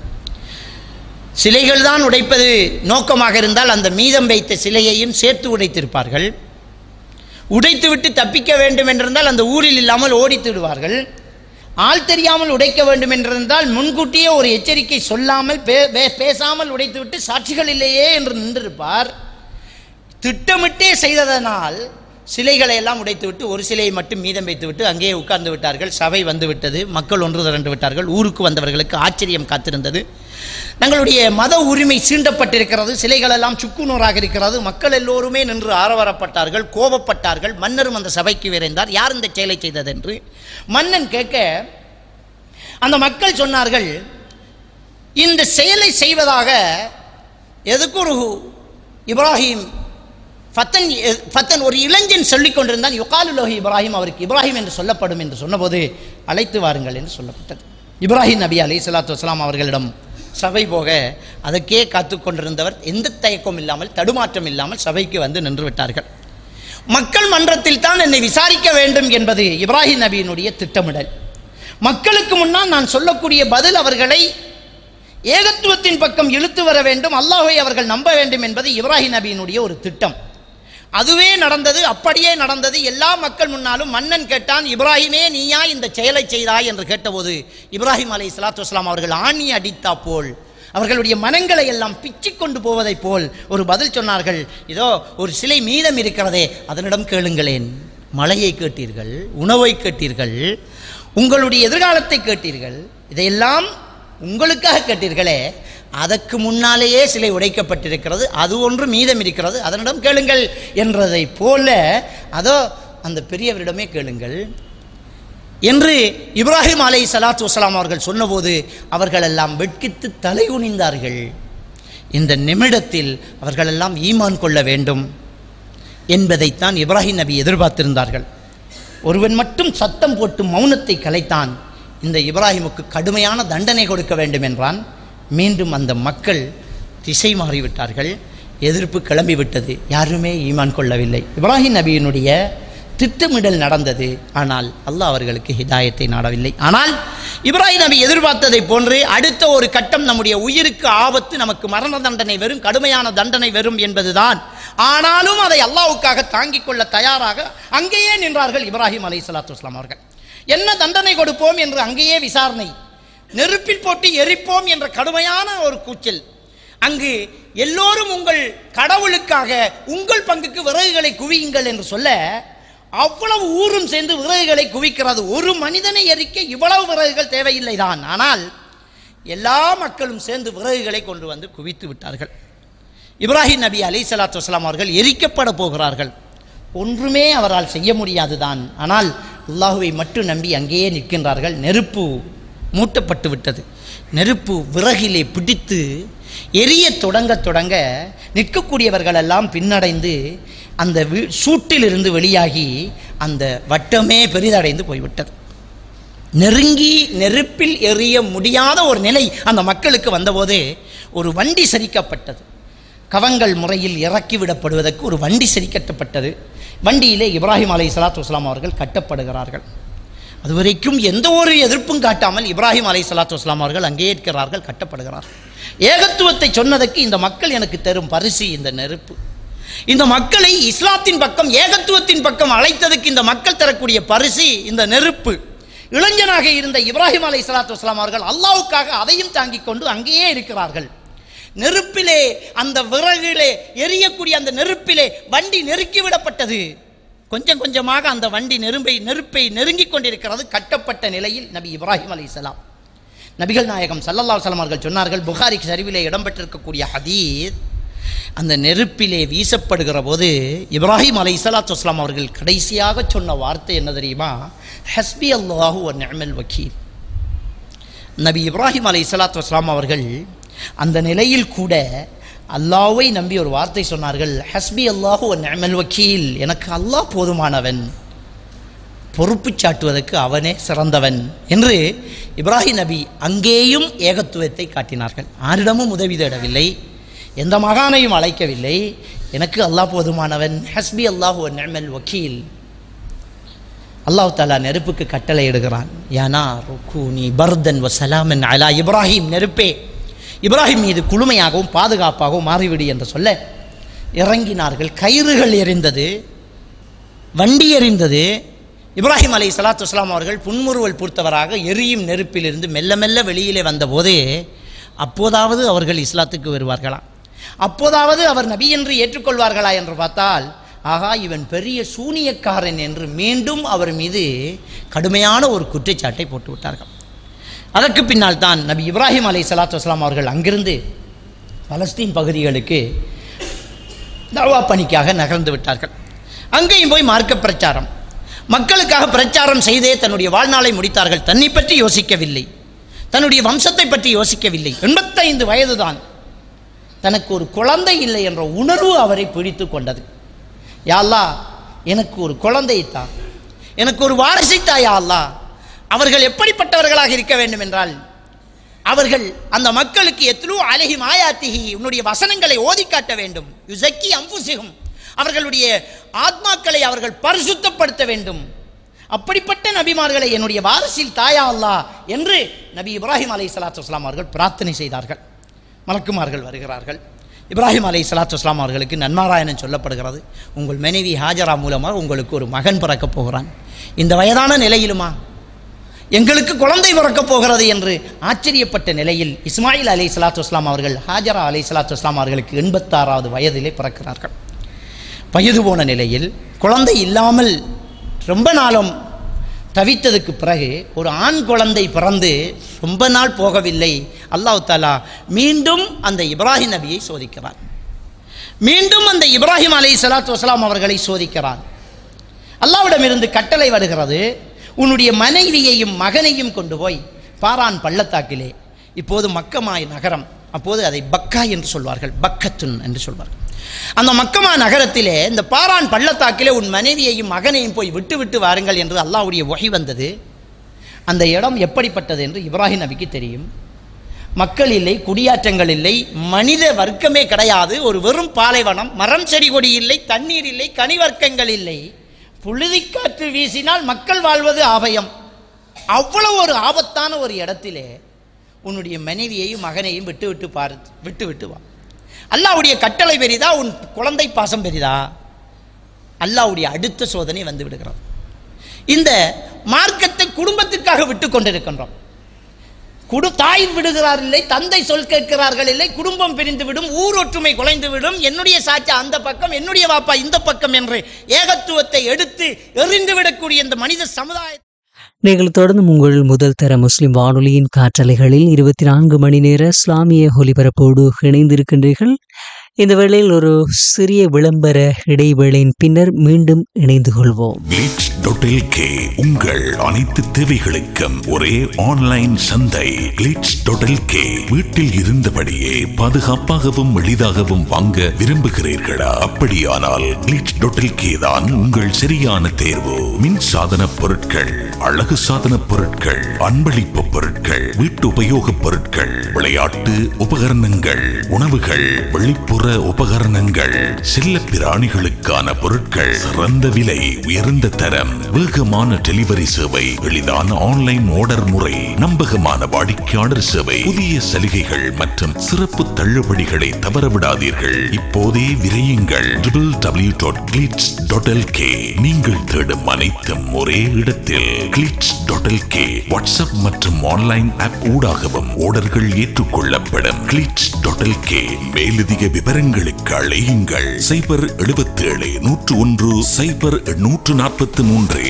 சிலைகள் தான் உடைப்பது நோக்கமாக இருந்தால் அந்த மீதம் வைத்த சிலையையும் சேர்த்து உடைத்திருப்பார்கள். உடைத்துவிட்டு தப்பிக்க வேண்டும் என்றிருந்தால் அந்த ஊரில் இல்லாமல் ஓடித்து விடுவார்கள். ஆள் தெரியாமல் உடைக்க வேண்டும் என்றிருந்தால் முன்கூட்டியே ஒரு எச்சரிக்கை சொல்லாமல் பேசாமல் உடைத்துவிட்டு சாட்சிகள் இல்லையே என்று நின்றிருப்பார். திட்டமிட்டே செய்ததனால் சிலைகளை எல்லாம் உடைத்துவிட்டு ஒரு சிலையை மட்டும் மீதம் வைத்துவிட்டு அங்கேயே உட்கார்ந்து விட்டார்கள். சபை வந்து விட்டது, மக்கள் ஒன்று திரண்டு விட்டார்கள். ஊருக்கு வந்தவர்களுக்கு ஆச்சரியம் காத்திருந்தது. தங்களுடைய மத உரிமை சீண்டப்பட்டிருக்கிறது, சிலைகள் எல்லாம் சுக்குநூறாக இருக்கிறது. மக்கள் எல்லோருமே நின்று ஆரவாரப்பட்டார்கள், கோபப்பட்டார்கள். மன்னரும் அந்த சபைக்கு விரைந்தார், யார் இந்த செயலை செய்தது என்று. மன்னன் கேட்க அந்த மக்கள் சொன்னார்கள், இந்த செயலை செய்வதாக எதுக்கு ஒரு இப்ராஹிம் ஃபத்தன் ஃபத்தன் ஒரு இளைஞன் சொல்லிக் கொண்டிருந்தான். யுகாலுலோஹி இப்ராஹிம், அவருக்கு இப்ராஹிம் என்று சொல்லப்படும் என்று சொன்னபோது அழைத்து வாருங்கள் என்று சொல்லப்பட்டது. இப்ராஹிம் நபி அலைஹிஸ்ஸலாத்து வஸ்ஸலாம் அவர்களிடம் சபை போக அதற்கே காத்து கொண்டிருந்தவர் எந்த தயக்கம் இல்லாமல் தடுமாற்றம் இல்லாமல் சபைக்கு வந்து நின்று விட்டார்கள். மக்கள் மன்றத்தில் தான் என்னை விசாரிக்க வேண்டும் என்பது இப்ராஹிம் நபியினுடைய திட்டமிடல். மக்களுக்கு முன்னால் நான் சொல்லக்கூடிய பதில் அவர்களை ஏகத்துவத்தின் பக்கம் இழுத்து வர வேண்டும், அல்லாஹ்வை அவர்கள் நம்ப வேண்டும் என்பது இப்ராஹிம் நபியினுடைய ஒரு திட்டம். அதுவே நடந்தது, அப்படியே நடந்தது. எல்லா மக்கள் முன்னாலும் மன்னன் கேட்டான், இப்ராஹிமே நீயா இந்த செயலை செய்தாய் என்று கேட்டபோது இப்ராஹிம் அலைஹிஸ்ஸலாத்து வஸ்ஸலாம் அவர்கள் ஆணி அடித்தா போல், அவர்களுடைய மனங்களை எல்லாம் பிச்சு கொண்டு போவதைப் போல் ஒரு பதில் சொன்னார்கள். இதோ ஒரு சிலை மீதம் இருக்கிறதே, அதனிடம் கேளுங்களேன். மழையை கேட்டீர்கள், உணவை கேட்டீர்கள், உங்களுடைய எதிர்காலத்தை கேட்டீர்கள், இதையெல்லாம் உங்களுக்காக கேட்டீர்களே, அதற்கு முன்னாலேயே சிலை உடைக்கப்பட்டிருக்கிறது, அது ஒன்று மீதம் இருக்கிறது, அதனிடம் கேளுங்கள் என்றதை போல அதோ அந்த பெரியவரிடமே கேளுங்கள் என்று இப்ராஹிம் அலைஹிஸ்ஸலாத்து வஸ்ஸலாம் அவர்கள் சொன்னபோது அவர்கள் எல்லாம் வெட்கித்து தலை குனிந்தார்கள். இந்த நிமிடத்தில் அவர்களெல்லாம் ஈமான் கொள்ள வேண்டும் என்பதைத்தான் இப்ராஹிம் நபி எதிர்பார்த்திருந்தார்கள். ஒருவன் மட்டும் சத்தம் போட்டு மௌனத்தை கலைத்தான். இந்த இப்ராஹிமுக்கு கடுமையான தண்டனை கொடுக்க வேண்டும் என்றான். மீண்டும் அந்த மக்கள் திசை மாறிவிட்டார்கள், எதிர்ப்பு கிளம்பிவிட்டது, யாருமே ஈமான் கொள்ளவில்லை. இப்ராஹிம் நபியினுடைய திட்டமிடல் நடந்தது, ஆனால் அல்லாஹ் அவர்களுக்கு ஹிதாயத்தை நாடவில்லை. ஆனால் இப்ராஹிம் நபி எதிர்பார்த்ததை போன்று அடுத்த ஒரு கட்டம் நம்முடைய உயிருக்கு ஆபத்து, நமக்கு மரண தண்டனை வரும், கடுமையான தண்டனை வரும் என்பதுதான். ஆனாலும் அதை அல்லாஹ்வுக்காக தாங்கிக் கொள்ள தயாராக அங்கேயே நின்றார்கள் இப்ராஹிம் அலைஹிஸ்ஸலாத்து வஸ்ஸலாம் அவர்கள். என்ன தண்டனை கொடுப்போம் என்று அங்கேயே விசாரணை, நெருப்பில் போட்டு எரிப்போம் என்ற கடுமையான ஒரு கூச்சல். அங்கு எல்லோரும் உங்கள் கடவுளுக்காக உங்கள் பங்குக்கு விறகுகளை குவியுங்கள் என்று சொல்ல அவ்வளவு ஊரும் சேர்ந்து விறகுகளை குவிக்கிறது. ஒரு மனிதனை எரிக்க இவ்வளவு விறகுகள் தேவையில்லை தான், ஆனால் எல்லா மக்களும் சேர்ந்து விறகுகளை கொண்டு வந்து குவித்து விட்டார்கள். இப்ராஹிம் நபி அலைஹிஸ்ஸலாத்து வஸ்ஸலாம் அவர்கள் எரிக்கப்பட போகிறார்கள். ஒன்றுமே அவரால் செய்ய முடியாதுதான். ஆனால் அல்லாஹுவை மட்டும் நம்பி அங்கேயே நிற்கின்றார்கள். நெருப்பு மூட்டப்பட்டு விட்டது. நெருப்பு விறகிலே பிடித்து எரிய தொடங்க தொடங்க நிற்கக்கூடியவர்கள் எல்லாம் பின்னடைந்து அந்த சூட்டிலிருந்து வெளியாகி அந்த வட்டமே பெரிதடைந்து போய்விட்டது. நெருங்கி நெருப்பில் எறிய முடியாத ஒரு நிலை அந்த மக்களுக்கு வந்தபோது ஒரு வண்டி சரிக்கப்பட்டது. கவங்கள் முறையில் இறக்கிவிடப்படுவதற்கு ஒரு வண்டி சரிக்கட்டப்பட்டது. வண்டியிலே இப்ராஹிம் அலைஹிஸ்ஸலாத்து வஸ்ஸலாம் அவர்கள் கட்டப்படுகிறார்கள். அதுவரைக்கும் எந்த ஒரு எதிர்ப்பும் காட்டாமல் இப்ராஹிம் அலைஹிஸ்ஸலாத்து வஸ்ஸலாம் அவர்கள் அங்கே இருக்கிறார்கள், கட்டப்படுகிறார்கள். ஏகத்துவத்தை சொன்னதற்கு இந்த மக்கள் எனக்கு தரும் பரிசு இந்த நெருப்பு. இந்த மக்களை இஸ்லாத்தின் பக்கம் ஏகத்துவத்தின் பக்கம் அழைத்ததற்கு இந்த மக்கள் தரக்கூடிய பரிசு இந்த நெருப்பு. இளைஞனாக இருந்த இப்ராஹிம் அலைஹிஸ்ஸலாத்து வஸ்ஸலாம் அவர்கள் அல்லாஹ்வுக்காக அதையும் தாங்கிக் கொண்டு அங்கேயே இருக்கிறார்கள். நெருப்பிலே அந்த விறகிலே எரியக்கூடிய அந்த நெருப்பிலே வண்டி நெருக்கிவிடப்பட்டது. கொஞ்சம் கொஞ்சமாக அந்த வண்டி நெருப்பை நெருப்பை நெருங்கிக் கொண்டிருக்கிறது. கட்டப்பட்ட நிலையில் நபி இப்ராஹிம் அலைஹிஸ்ஸலாம் நபிகள் நாயகம் ஸல்லல்லாஹு அலைஹி வஸல்லம் அவர்கள் சொன்னார்கள், புகாரி ஷரீஃபிலே இடம்பெற்றிருக்கக்கூடிய ஹதீஸ், அந்த நெருப்பிலே வீசப்படுகிற போது இப்ராஹிம் அலைஹிஸ்ஸலாத்து வஸ்ஸலாம் அவர்கள் கடைசியாக சொன்ன வார்த்தை என்ன தெரியுமா? ஹஸ்பி அல்லாஹு வ நிஅமல் வக்கீல். நபி இப்ராஹிம் அலைஹிஸ்ஸலாத்து வஸ்ஸலாம் அவர்கள் அந்த நிலையில் கூட அல்லாஹ்வை நம்பி ஒரு வார்த்தை சொன்னார்கள், ஹஸ்பி அல்லாஹு வ நிஅமல் வக்கீல். எனக்கு அல்லாஹ் போதுமானவன், பொறுப்பு சாட்டுவதற்கு அவனே சிறந்தவன் என்று இப்ராஹிம் நபி அங்கேயும் ஏகத்துவத்தை காட்டினார்கள். யாரிடமும் உதவி தேடவில்லை, எந்த மகானையும் அழைக்கவில்லை. எனக்கு அல்லாஹ் போதுமானவன், ஹஸ்பி அல்லாஹு வ நிஅமல் வக்கீல். அல்லாஹ் தஆலா நெருப்புக்கு கட்டளை இடுகிறான், யானா ருக்கூனி பர்தன் வ சலாமன் அலா இப்ராஹிம். நெருப்பே, இப்ராஹிம் மீது குளுமையாகவும் பாதுகாப்பாகவும் மாறிவிடு என்று சொல்ல இறங்கினார்கள். கயிறுகள் எரிந்தது, வண்டி எரிந்தது. இப்ராஹிம் அலைஹிஸ்ஸலாத்து வஸ்ஸலாம் அவர்கள் புன்முறுவல் பூர்த்தவராக எரியும் நெருப்பிலிருந்து மெல்ல மெல்ல வெளியிலே வந்தபோது அப்போதாவது அவர்கள் இஸ்லாத்துக்கு வருவார்களா? அப்போதாவது அவர் நபி என்று ஏற்றுக்கொள்வார்களா என்று பார்த்தால், ஆகா இவன் பெரிய சூனியக்காரன் என்று மீண்டும் அவர் மீது கடுமையான ஒரு குற்றச்சாட்டை போட்டு விட்டார்கள். அதற்கு பின்னால் தான் நபி இப்ராஹிம் அலைஹிஸ்ஸலாத்து வஸ்ஸலாம் அவர்கள் அங்கிருந்து பலஸ்தீன் பகுதிகளுக்கு தஅவா பணிக்காக நகர்ந்து விட்டார்கள். அங்கேயும் போய் மார்க்க பிரச்சாரம், மக்களுக்காக பிரச்சாரம் செய்தே தன்னுடைய வாழ்நாளை முடித்தார்கள். தன்னை பற்றி யோசிக்கவில்லை, தன்னுடைய வம்சத்தை பற்றி யோசிக்கவில்லை. எண்பத்தைந்து வயதுதான். தனக்கு ஒரு குழந்தை இல்லை என்ற உணர்வு அவரை பிடித்து கொண்டது. யா அல்லாஹ், எனக்கு ஒரு குழந்தைத்தா, எனக்கு ஒரு வாரிசைத்தா யா அல்லாஹ். அவர்கள் எப்படிப்பட்டவர்களாக இருக்க வேண்டும் என்றால், அவர்கள் அந்த மக்களுக்கு எத்லூ அலைஹிம் ஆயாத்திஹி, உன்னுடைய வசனங்களை ஓதி காட்ட வேண்டும். யுஸக்கி அன்ஃபுஸிஹும், அவர்களுடைய ஆத்மாக்களை அவர்கள் பரிசுத்தப்படுத்த வேண்டும். அப்படிப்பட்ட நபிமார்களை என்னுடைய வாரிசில் தாயா அல்லாஹ் என்று நபி இப்ராஹிம் அலைஹிஸ்ஸலாத்து வஸ்ஸலாம் அவர்கள் பிரார்த்தனை செய்தார்கள். மலக்குமார்கள் வருகிறார்கள். இப்ராஹிம் அலைஹிஸ்ஸலாத்து வஸ்ஸலாம் அவர்களுக்கு நன்மாராயணம் சொல்லப்படுகிறது. உங்கள் மனைவி ஹாஜரா மூலமாக உங்களுக்கு ஒரு மகன் பிறக்கப் போகிறான். இந்த வயதான நிலையிலுமா எங்களுக்கு குழந்தை பிறக்கப் போகிறது என்று ஆச்சரியப்பட்ட நிலையில் இஸ்மாயில் அலைஹிஸ்ஸலாத்து வஸ்ஸலாம் அவர்கள் ஹாஜரா அலைஹிஸ்ஸலாத்து வஸ்ஸலாம் அவர்களுக்கு எண்பத்தாறாவது வயதிலே பிறக்கிறார்கள். வயது போன நிலையில் குழந்தை இல்லாமல் ரொம்ப நாளும் தவித்ததுக்கு பிறகு ஒரு ஆண் குழந்தை பிறந்து ரொம்ப நாள் போகவில்லை. அல்லாஹ் தஆலா மீண்டும் அந்த இப்ராஹிம் நபியை சோதிக்கிறார். மீண்டும் அந்த இப்ராஹிம் அலைஹிஸ்ஸலாத்து வஸ்ஸலாம் அவர்களை சோதிக்கிறார். அல்லாஹ்விடமிருந்து கட்டளை வருகிறது, உன்னுடைய மனைவியையும் மகனையும் கொண்டு போய் பாரான் பள்ளத்தாக்கிலே, இப்போது மக்கமாய் நகரம், அப்போது அதை பக்கா என்று சொல்வார்கள், பக்கத்துன் என்று சொல்வார்கள். அந்த மக்கமா நகரத்திலே இந்த பாரான் பள்ளத்தாக்கிலே உன் மனைவியையும் மகனையும் போய் விட்டு விட்டு வாருங்கள் என்று அல்லாஹ்வுடைய வஹி வந்தது. அந்த இடம் எப்படிப்பட்டது என்று இப்ராஹிம் நபிக்கு தெரியும். மக்கள் இல்லை, குடியாற்றங்கள் இல்லை, மனித வர்க்கமே கிடையாது. ஒரு வெறும் பாலைவனம், மரம் செடி கொடி இல்லை, தண்ணீர் இல்லை, கனிவர்க்கங்கள் இல்லை. புழுதிக்காற்று வீசினால் மக்கள் வாழ்வது ஆபயம். அவ்வளவு ஒரு ஆபத்தான ஒரு இடத்திலே உன்னுடைய மனைவியையும் மகனையும் விட்டு விட்டு பாரு, விட்டு விட்டு வா. அல்லாஹ்வுடைய கட்டளை பெரிதா, உன் குழந்தை பாசம் பெரிதா? அல்லாஹ்வுடைய அடுத்த சோதனை வந்து விடுகிறது. இந்த மார்க்கத்தை குடும்பத்திற்காக விட்டு கொண்டிருக்கின்றோம். குடு தாய் விடுகிறார் இல்லை, தந்தை சொல் கேட்கிறார்கள் இல்லை, குடும்பம் பிரிந்து விடும், ஊர் ஒற்றுமை குலைந்து விடும். என்னுடைய சாச்சா அந்த பக்கம், என்னுடைய வாப்பா இந்த பக்கம் என்று ஏகத்துவத்தை எடுத்து எறிந்து விடக்கூடிய இந்த மனித சமுதாய. நீங்கள் தொடர்ந்து உங்கள் முதல் தர முஸ்லிம் வானொலியின் காற்றலைகளில் இருபத்தி நான்கு மணி நேர இஸ்லாமிய ஒலிபரப்போடு இணைந்திருக்கின்றீர்கள். இந்த வேளையில் ஒரு சிறிய விளம்பர இடைவேளையின் பின்னர் மீண்டும் இணைந்து கொள்வோம். கிளிட்ஸ் டாட் எல் கே உங்கள் அனைத்து தேவைகளுக்கும் ஒரே ஆன்லைன் சந்தை. கிளிட்ஸ் டாட் எல் கே வீட்டில் இருந்தபடியே பாதுகாப்பாகவும் எளிதாகவும் வாங்க விரும்புகிறீர்களா? அப்படியானால் கிளிட்ஸ் டாட் எல் கே தான் உங்கள் சரியான தேர்வு. மின் சாதன பொருட்கள், அழகு சாதன பொருட்கள், அன்பளிப்பு பொருட்கள், வீட்டு உபயோக பொருட்கள், விளையாட்டு உபகரணங்கள், உணவுகள், வெளிப்புற உபகரணங்கள், செல்ல பிராணிகளுக்கான பொருட்கள், சிறந்த விலை, உயர்ந்த தரம், வேகமான டெலிவரி சேவை, எளிதான ஆன்லைன் ஆர்டர் முறை, நம்பகமான வாடிக்கையாளர் சேவை, புதிய சலுகைகள் மற்றும் சிறப்பு தள்ளுபடிகளை தவறவிடாதீர்கள். இப்போதே விரையுங்கள் W W W dot glitz dot L K. நீங்கள் தேடும் அனைத்தும் ஒரே இடத்தில். Glitz dot L K WhatsApp மற்றும் ஆன்லைன் ஆப் ஊடாகவும் ஆர்டர்கள் ஏற்றுக்கொள்ளப்படும். Glitz dot L K. மேலதிக விவரங்களுக்கு அழையுங்கள் சைபர் எழுபத்தி ஏழு நூற்று ஒன்று சைபர் நூற்று நாற்பத்தி மூன்று.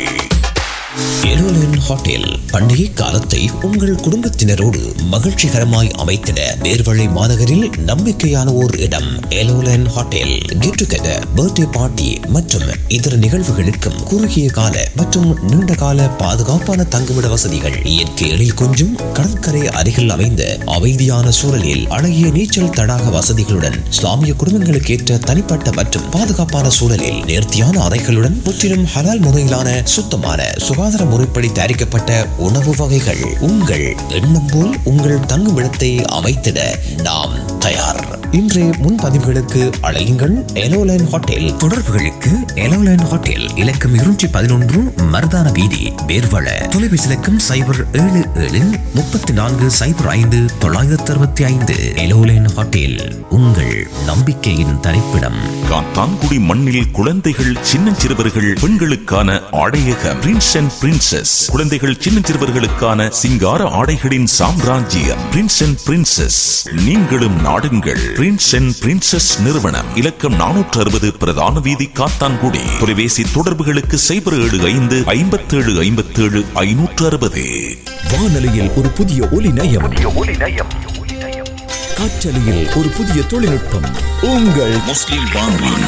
எலோலன் ஹோட்டல் பண்டிகை காலத்தை உங்கள் குடும்பத்தினரோடு மகிழ்ச்சிகரமாய் அமைத்திட நேர்வழி மாநகரில் நம்பிக்கையான ஓர் இடம். எலோலன் hotel get together, birthday party மற்றும் இதர நிகழ்வுகளுக்கும் குறுகிய கால மற்றும் நீண்ட கால பாதுகாப்பான தங்குமிட வசதிகள், இயற்கை எழில் கொஞ்சும் கடற்கரை அருகில் அமைந்த அமைதியான சூழலில் அழகிய நீச்சல் தடாக வசதிகளுடன், இஸ்லாமிய குடும்பங்களுக்கு ஏற்ற தனிப்பட்ட மற்றும் பாதுகாப்பான சூழலில் நேர்த்தியான அறைகளுடன், முற்றிலும் ஹலால் முறையிலான சுத்தமான சுகாதார முறைப்படி தயாரிக்கப்பட்ட உணவு வகைகள். உங்கள் எண்ணம் போல் உங்கள் தங்குமிடத்தை அமைத்திட நாம் தயார். இன்றைய முன்பதிவுகளுக்கு அழையுங்கள் எலோலைன் ஹோட்டல். தொடர்புகளுக்கு எலோலைன் ஹோட்டல் இலக்கம் இருநூற்றி பதினொன்று மருதான வீதி, வேர்வள. தொலைபேசி இலக்கம் சைபர் ஏழு ஏழு முப்பத்தி நான்கு சைபர் ஐந்து தொள்ளாயிரத்தி அறுபத்தி ஐந்து. எலோலைன் ஹோட்டல் உங்கள் நம்பிக்கையின் தரிப்பிடம். காத்தான்குடி மண்ணில் குழந்தைகள், சின்னஞ்சிறுவர்கள், பெண்களுக்கான ஆடையகம் பிரின்ஸ் அண்ட் பிரின்சஸ். குழந்தைகள், சின்னஞ்சிறுவர்களுக்கான சிங்கார ஆடைகளின் சாம்ராஜ்யம் பிரின்ஸ் அண்ட் பிரின்சஸ். நீங்களும் நாடுங்கள் பிரின்ஸ் அண்ட் பிரின்சஸ் நிறுவனம். இலக்கம் நானூற்று அறுபது பிரதான வீதி, காத்தான்குடி. தொலைபேசி தொடர்புகளுக்கு சைபர் ஏழு ஐந்து ஐம்பத்தி ஏழு ஐம்பத்தி ஏழு ஐநூற்று அறுபது. வானொலியில் ஒரு புதிய ஒலி நயம், காற்றலையில் ஒரு புதிய தொழில்நுட்பம். உங்கள் முஸ்லிம் வானொலி.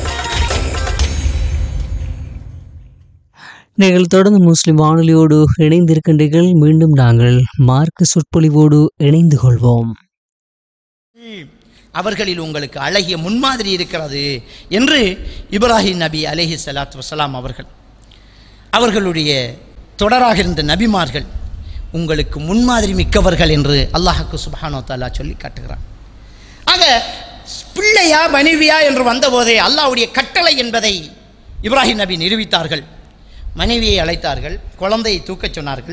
நீங்கள் தொடர்ந்து முஸ்லிம் வானொலியோடு இணைந்திருக்கின்றீர்கள். மீண்டும் நாங்கள் மார்க்க சொற்பொழிவோடு இணைந்து கொள்வோம். அவர்களில் உங்களுக்கு அழகிய முன்மாதிரி இருக்கிறது என்று இப்ராஹிம் நபி அலைஹி ஸலாத்து வஸலாம் அவர்கள், அவர்களுடைய தொடராக இருந்த நபிமார்கள் உங்களுக்கு முன்மாதிரி மிக்கவர்கள் என்று அல்லாஹ்க்கு சுப்ஹானஹு வ தஆலா சொல்லி காட்டுகிறார். ஆக பிள்ளையா மனைவியா என்று வந்தபோதே அல்லாஹ்வுடைய கட்டளை என்பதை இப்ராஹிம் நபி நிரூபித்தார்கள். மனைவியை அழைத்தார்கள், குழந்தையை தூக்கச் சொன்னார்கள்,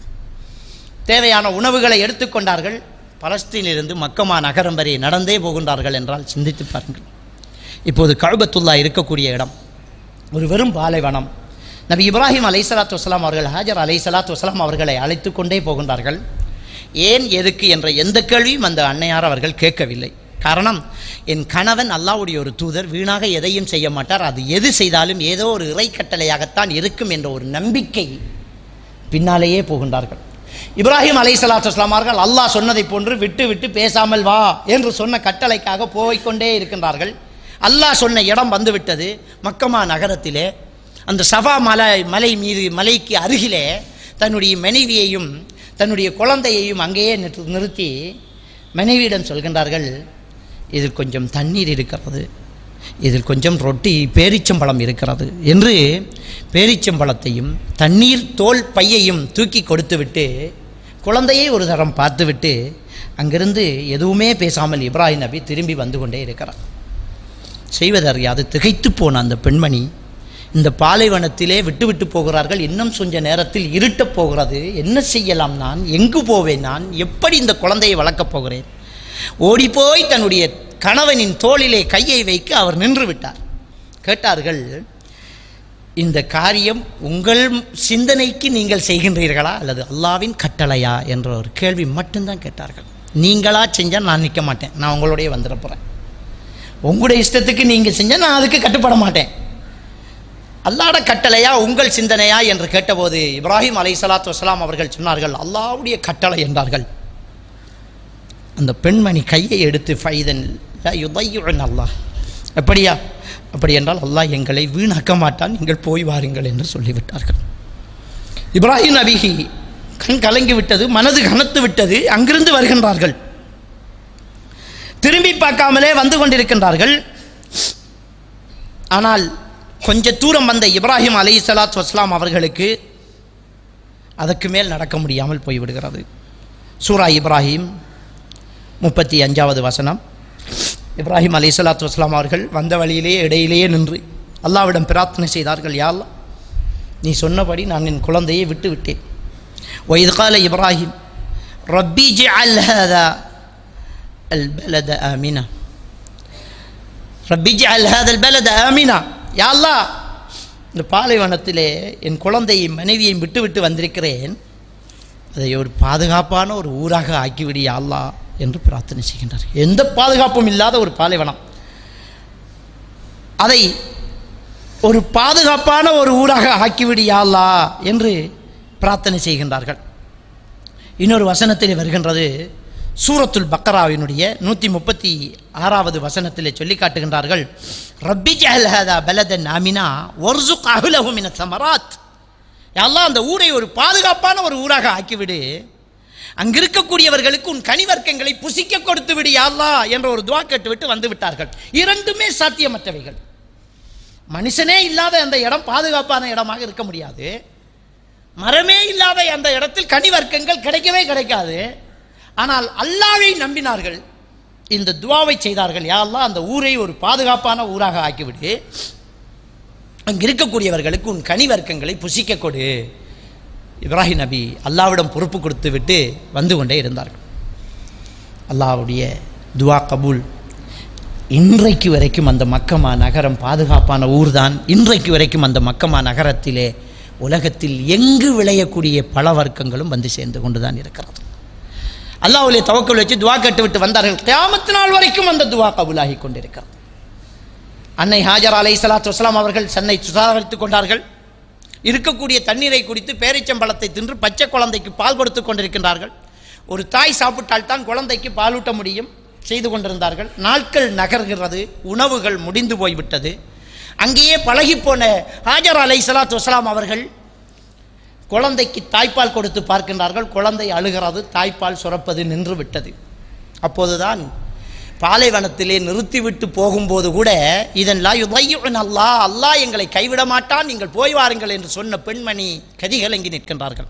தேவையான உணவுகளை எடுத்துக்கொண்டார்கள். பலஸ்தீனிலிருந்து மக்கமா நகரம் வரை நடந்தே போகின்றார்கள் என்றால் சிந்தித்து பாருங்கள். இப்போது கஅபத்துல்லா இருக்கக்கூடிய இடம் ஒரு வெறும் பாலைவனம். நபி இப்ராஹிம் அலைஹிஸ்ஸலாத்து வஸலாம் அவர்கள் ஹாஜர் அலைஹிஸ்ஸலாத்து வஸலாம் அவர்களை அழைத்து கொண்டே போகின்றார்கள். ஏன், எதுக்கு என்ற எந்த கேள்வியும் அந்த அன்னையார் அவர்கள் கேட்கவில்லை. காரணம், என் கணவன் அல்லாஹ்வுடைய ஒரு தூதர், வீணாக எதையும் செய்ய மாட்டார், அது எது செய்தாலும் ஏதோ ஒரு இறை கட்டளையாகத்தான் இருக்கும் என்ற ஒரு நம்பிக்கை பின்னாலேயே போகின்றார்கள். இப்ராஹிம் அலைஹிஸ்ஸலாத்து வஸலாம் அவர்கள் அல்லாஹ் சொன்னதை போன்று விட்டு விட்டு பேசாமல் வா என்று சொன்ன கட்டளைக்காக போய்கொண்டே இருக்கின்றார்கள். அல்லாஹ் சொன்ன இடம் வந்துவிட்டது. மக்கமா நகரத்திலே அந்த சஃபா மலை மலை மீது மலைக்கு அருகிலே தன்னுடைய மனைவியையும் தன்னுடைய குழந்தையையும் அங்கேயே நிறுத்தி மனைவியிடம் சொல்கின்றார்கள், இதில் கொஞ்சம் தண்ணீர் இருக்கிறது, இதில் கொஞ்சம் ரொட்டி பேரிச்சம்பழம் இருக்கிறது என்று பேரிச்சம்பழத்தையும் தண்ணீர் தோல் பையையும் தூக்கி கொடுத்துவிட்டு குழந்தையை ஒரு தரம் பார்த்துவிட்டு அங்கிருந்து எதுவுமே பேசாமல் இப்ராஹிம் நபி திரும்பி வந்து கொண்டே இருக்கிறார். செய்வதறியாது திகைத்து போன அந்த பெண்மணி, இந்த பாலைவனத்திலே விட்டு விட்டு போகிறார்கள், இன்னும் கொஞ்ச நேரத்தில் இருட்டப் போகிறது, என்ன செய்யலாம், நான் எங்கு போவேன், நான் எப்படி இந்த குழந்தையை வளர்க்கப் போகிறேன்? ஓடிப்போய் தன்னுடைய கணவனின் தோளிலே கையை வைக்க அவர் நின்று விட்டார். கேட்டார்கள், இந்த காரியம் உங்கள் சிந்தனைக்கு நீங்கள் செய்கின்றீர்களா அல்லது அல்லாவின் கட்டளையா என்ற ஒரு கேள்வி மட்டும்தான் கேட்டார்கள். நீங்களா செஞ்சால் நான் நிற்க மாட்டேன், நான் உங்களுடைய வந்துட போகிறேன். உங்களுடைய இஷ்டத்துக்கு நீங்கள் செஞ்சால் நான் அதுக்கு கட்டுப்பட மாட்டேன். அல்லாஹ்வுடைய கட்டளையா உங்கள் சிந்தனையா என்று கேட்டபோது இப்ராஹிம் அலைஹிஸ்ஸலாத்து வஸலாம் அவர்கள் சொன்னார்கள், அல்லாஹ்வுடைய கட்டளை என்றார்கள். அந்த பெண்மணி கையை எடுத்து ஃபைதன் லா யுதையுன் அல்லாஹ். அப்படியா? அப்படி என்றால் அல்லாஹ் எங்களை வீணாக்க மாட்டான், நீங்கள் போய் வாருங்கள் என்று சொல்லிவிட்டார்கள். இப்ராஹிம் நபிக்கு கண் கலங்கி விட்டது, மனது கனத்து விட்டது. அங்கிருந்து வருகின்றார்கள், திரும்பி பார்க்காமலே வந்து கொண்டிருக்கின்றார்கள். ஆனால் கொஞ்ச தூரம் வந்த இப்ராஹிம் அலைஹிஸ்ஸலாத்து வஸ்ஸலாம் அவர்களுக்கு அதற்கு மேல் நடக்க முடியாமல் போய்விடுகிறது. சூரா இப்ராஹிம் முப்பத்தி அஞ்சாவது வசனம். இப்ராஹிம் அலைஹிஸ்ஸலாத்து வஸ்ஸலாம் அவர்கள் வந்த வழியிலேயே இடையிலேயே நின்று அல்லாஹ்விடம் பிரார்த்தனை செய்தார்கள், யா அல்லாஹ், நீ சொன்னபடி நான் என் குழந்தையை விட்டு விட்டேன். وإذ قال إبراهيم ربي اجعل هذا البلد آمنا ربي اجعل هذا البلد آمنا. யா அல்லாஹ், இந்த பாலைவனத்திலே என் குழந்தையை மனைவியை விட்டு விட்டு வந்திருக்கிறேன், அதை ஒரு பாதுகாப்பான ஒரு ஊராக ஆக்கிவிடு யா அல்லாஹ் என்று பிரார்த்தனை செய்கின்றார். எந்த பாதுகாப்பும் இல்லாத ஒரு பாலைவனம், அதை ஒரு பாதுகாப்பான ஒரு ஊராக ஆக்கிவிடு யா அல்லாஹ் என்று பிரார்த்தனை செய்கின்றார்கள். இன்னொரு வசனத்தில் வருகின்றது, சூரத்துல் பக்கராவினுடைய நூற்றி முப்பத்தி ஆறாவது வசனத்திலே சொல்லி காட்டுகின்றார்கள், ரப்பி ஜஅல் ஹாதா பலதன் ஆமினா வர்ஸுக் அஹ்லஹு மினஸ் ஸமராத். யா அல்லாஹ், அந்த ஊரை ஒரு பாதுகாப்பான ஒரு ஊராக ஆக்கிவிடு, அங்கிருக்கக்கூடியவர்களுக்கு உன் கனிவர்க்கங்களை புசிக்க கொடுத்து விடு யா அல்லாஹ் என்ற ஒரு துஆ கேட்டுவிட்டு வந்து விட்டார்கள். இரண்டுமே சாத்தியமற்றவைகள். மனுஷனே இல்லாத அந்த இடம் பாதுகாப்பான இடமாக இருக்க முடியாது. மரமே இல்லாத அந்த இடத்தில் கனிவர்க்கங்கள் கிடைக்கவே கிடைக்காது. ஆனால் அல்லாஹ்வை நம்பினார்கள், இந்த துஆவை செய்தார்கள், யா அல்லாஹ், அந்த ஊரை ஒரு பாதுகாப்பான ஊராக ஆக்கிவிடு, அங்கு இருக்கக்கூடியவர்களுக்கு உன் கனிவர்க்கங்களை புசிக்க கொடு. இப்ராஹிம் நபி அல்லாஹ்விடம் பொறுப்பு கொடுத்து விட்டு வந்து கொண்டே இருந்தார்கள். அல்லாஹ்வுடைய துஆ கபூல். இன்றைக்கு வரைக்கும் அந்த மக்கமா நகரம் பாதுகாப்பான ஊர்தான். இன்றைக்கு வரைக்கும் அந்த மக்கமா நகரத்திலே உலகத்தில் எங்கு விளையக்கூடிய பல வர்க்கங்களும் வந்து சேர்ந்து கொண்டு தான் இருக்கிறது. அல்லாஹ்வுடைய தவக்கல் வச்சு துஆ கேட்டு விட்டு வந்தார்கள். கியாமத் நாள் வரைக்கும் அந்த துஆ கபூலாகி கொண்டிருக்கிறது. அன்னை ஹாஜர் அலைஹிஸ்ஸலாத்து வஸ்ஸலாம் அவர்கள் சென்னை சுதாகரித்துக் கொண்டார்கள். இருக்கக்கூடிய தண்ணீரை குடித்து பேரிச்சம்பழத்தை தின்று பச்சை குழந்தைக்கு பால் கொடுத்து கொண்டிருக்கின்றார்கள். ஒரு தாய் சாப்பிட்டால் தான் குழந்தைக்கு பாலூட்ட முடியும் செய்து கொண்டிருந்தார்கள். நாட்கள் நகர்கிறது, உணவுகள் முடிந்து போய்விட்டது. அங்கேயே பழகிப்போன ஹாஜர் அலைஹிஸ்ஸலாத்து வஸ்ஸலாம் அவர்கள் குழந்தைக்கு தாய்ப்பால் கொடுத்து பார்க்கின்றார்கள். குழந்தை அழுகிறது, தாய்ப்பால் சுரப்பது நின்று விட்டது. அப்போதுதான் பாலைவனத்திலே நிறுத்திவிட்டு போகும்போது கூட இதன் லா யுதையுன் அல்லாஹ், அல்லாஹ் எங்களை கைவிட மாட்டான், நீங்கள் போய் வாருங்கள் என்று சொன்ன பெண்மணி கதிகலங்கி நிற்கின்றார்கள்.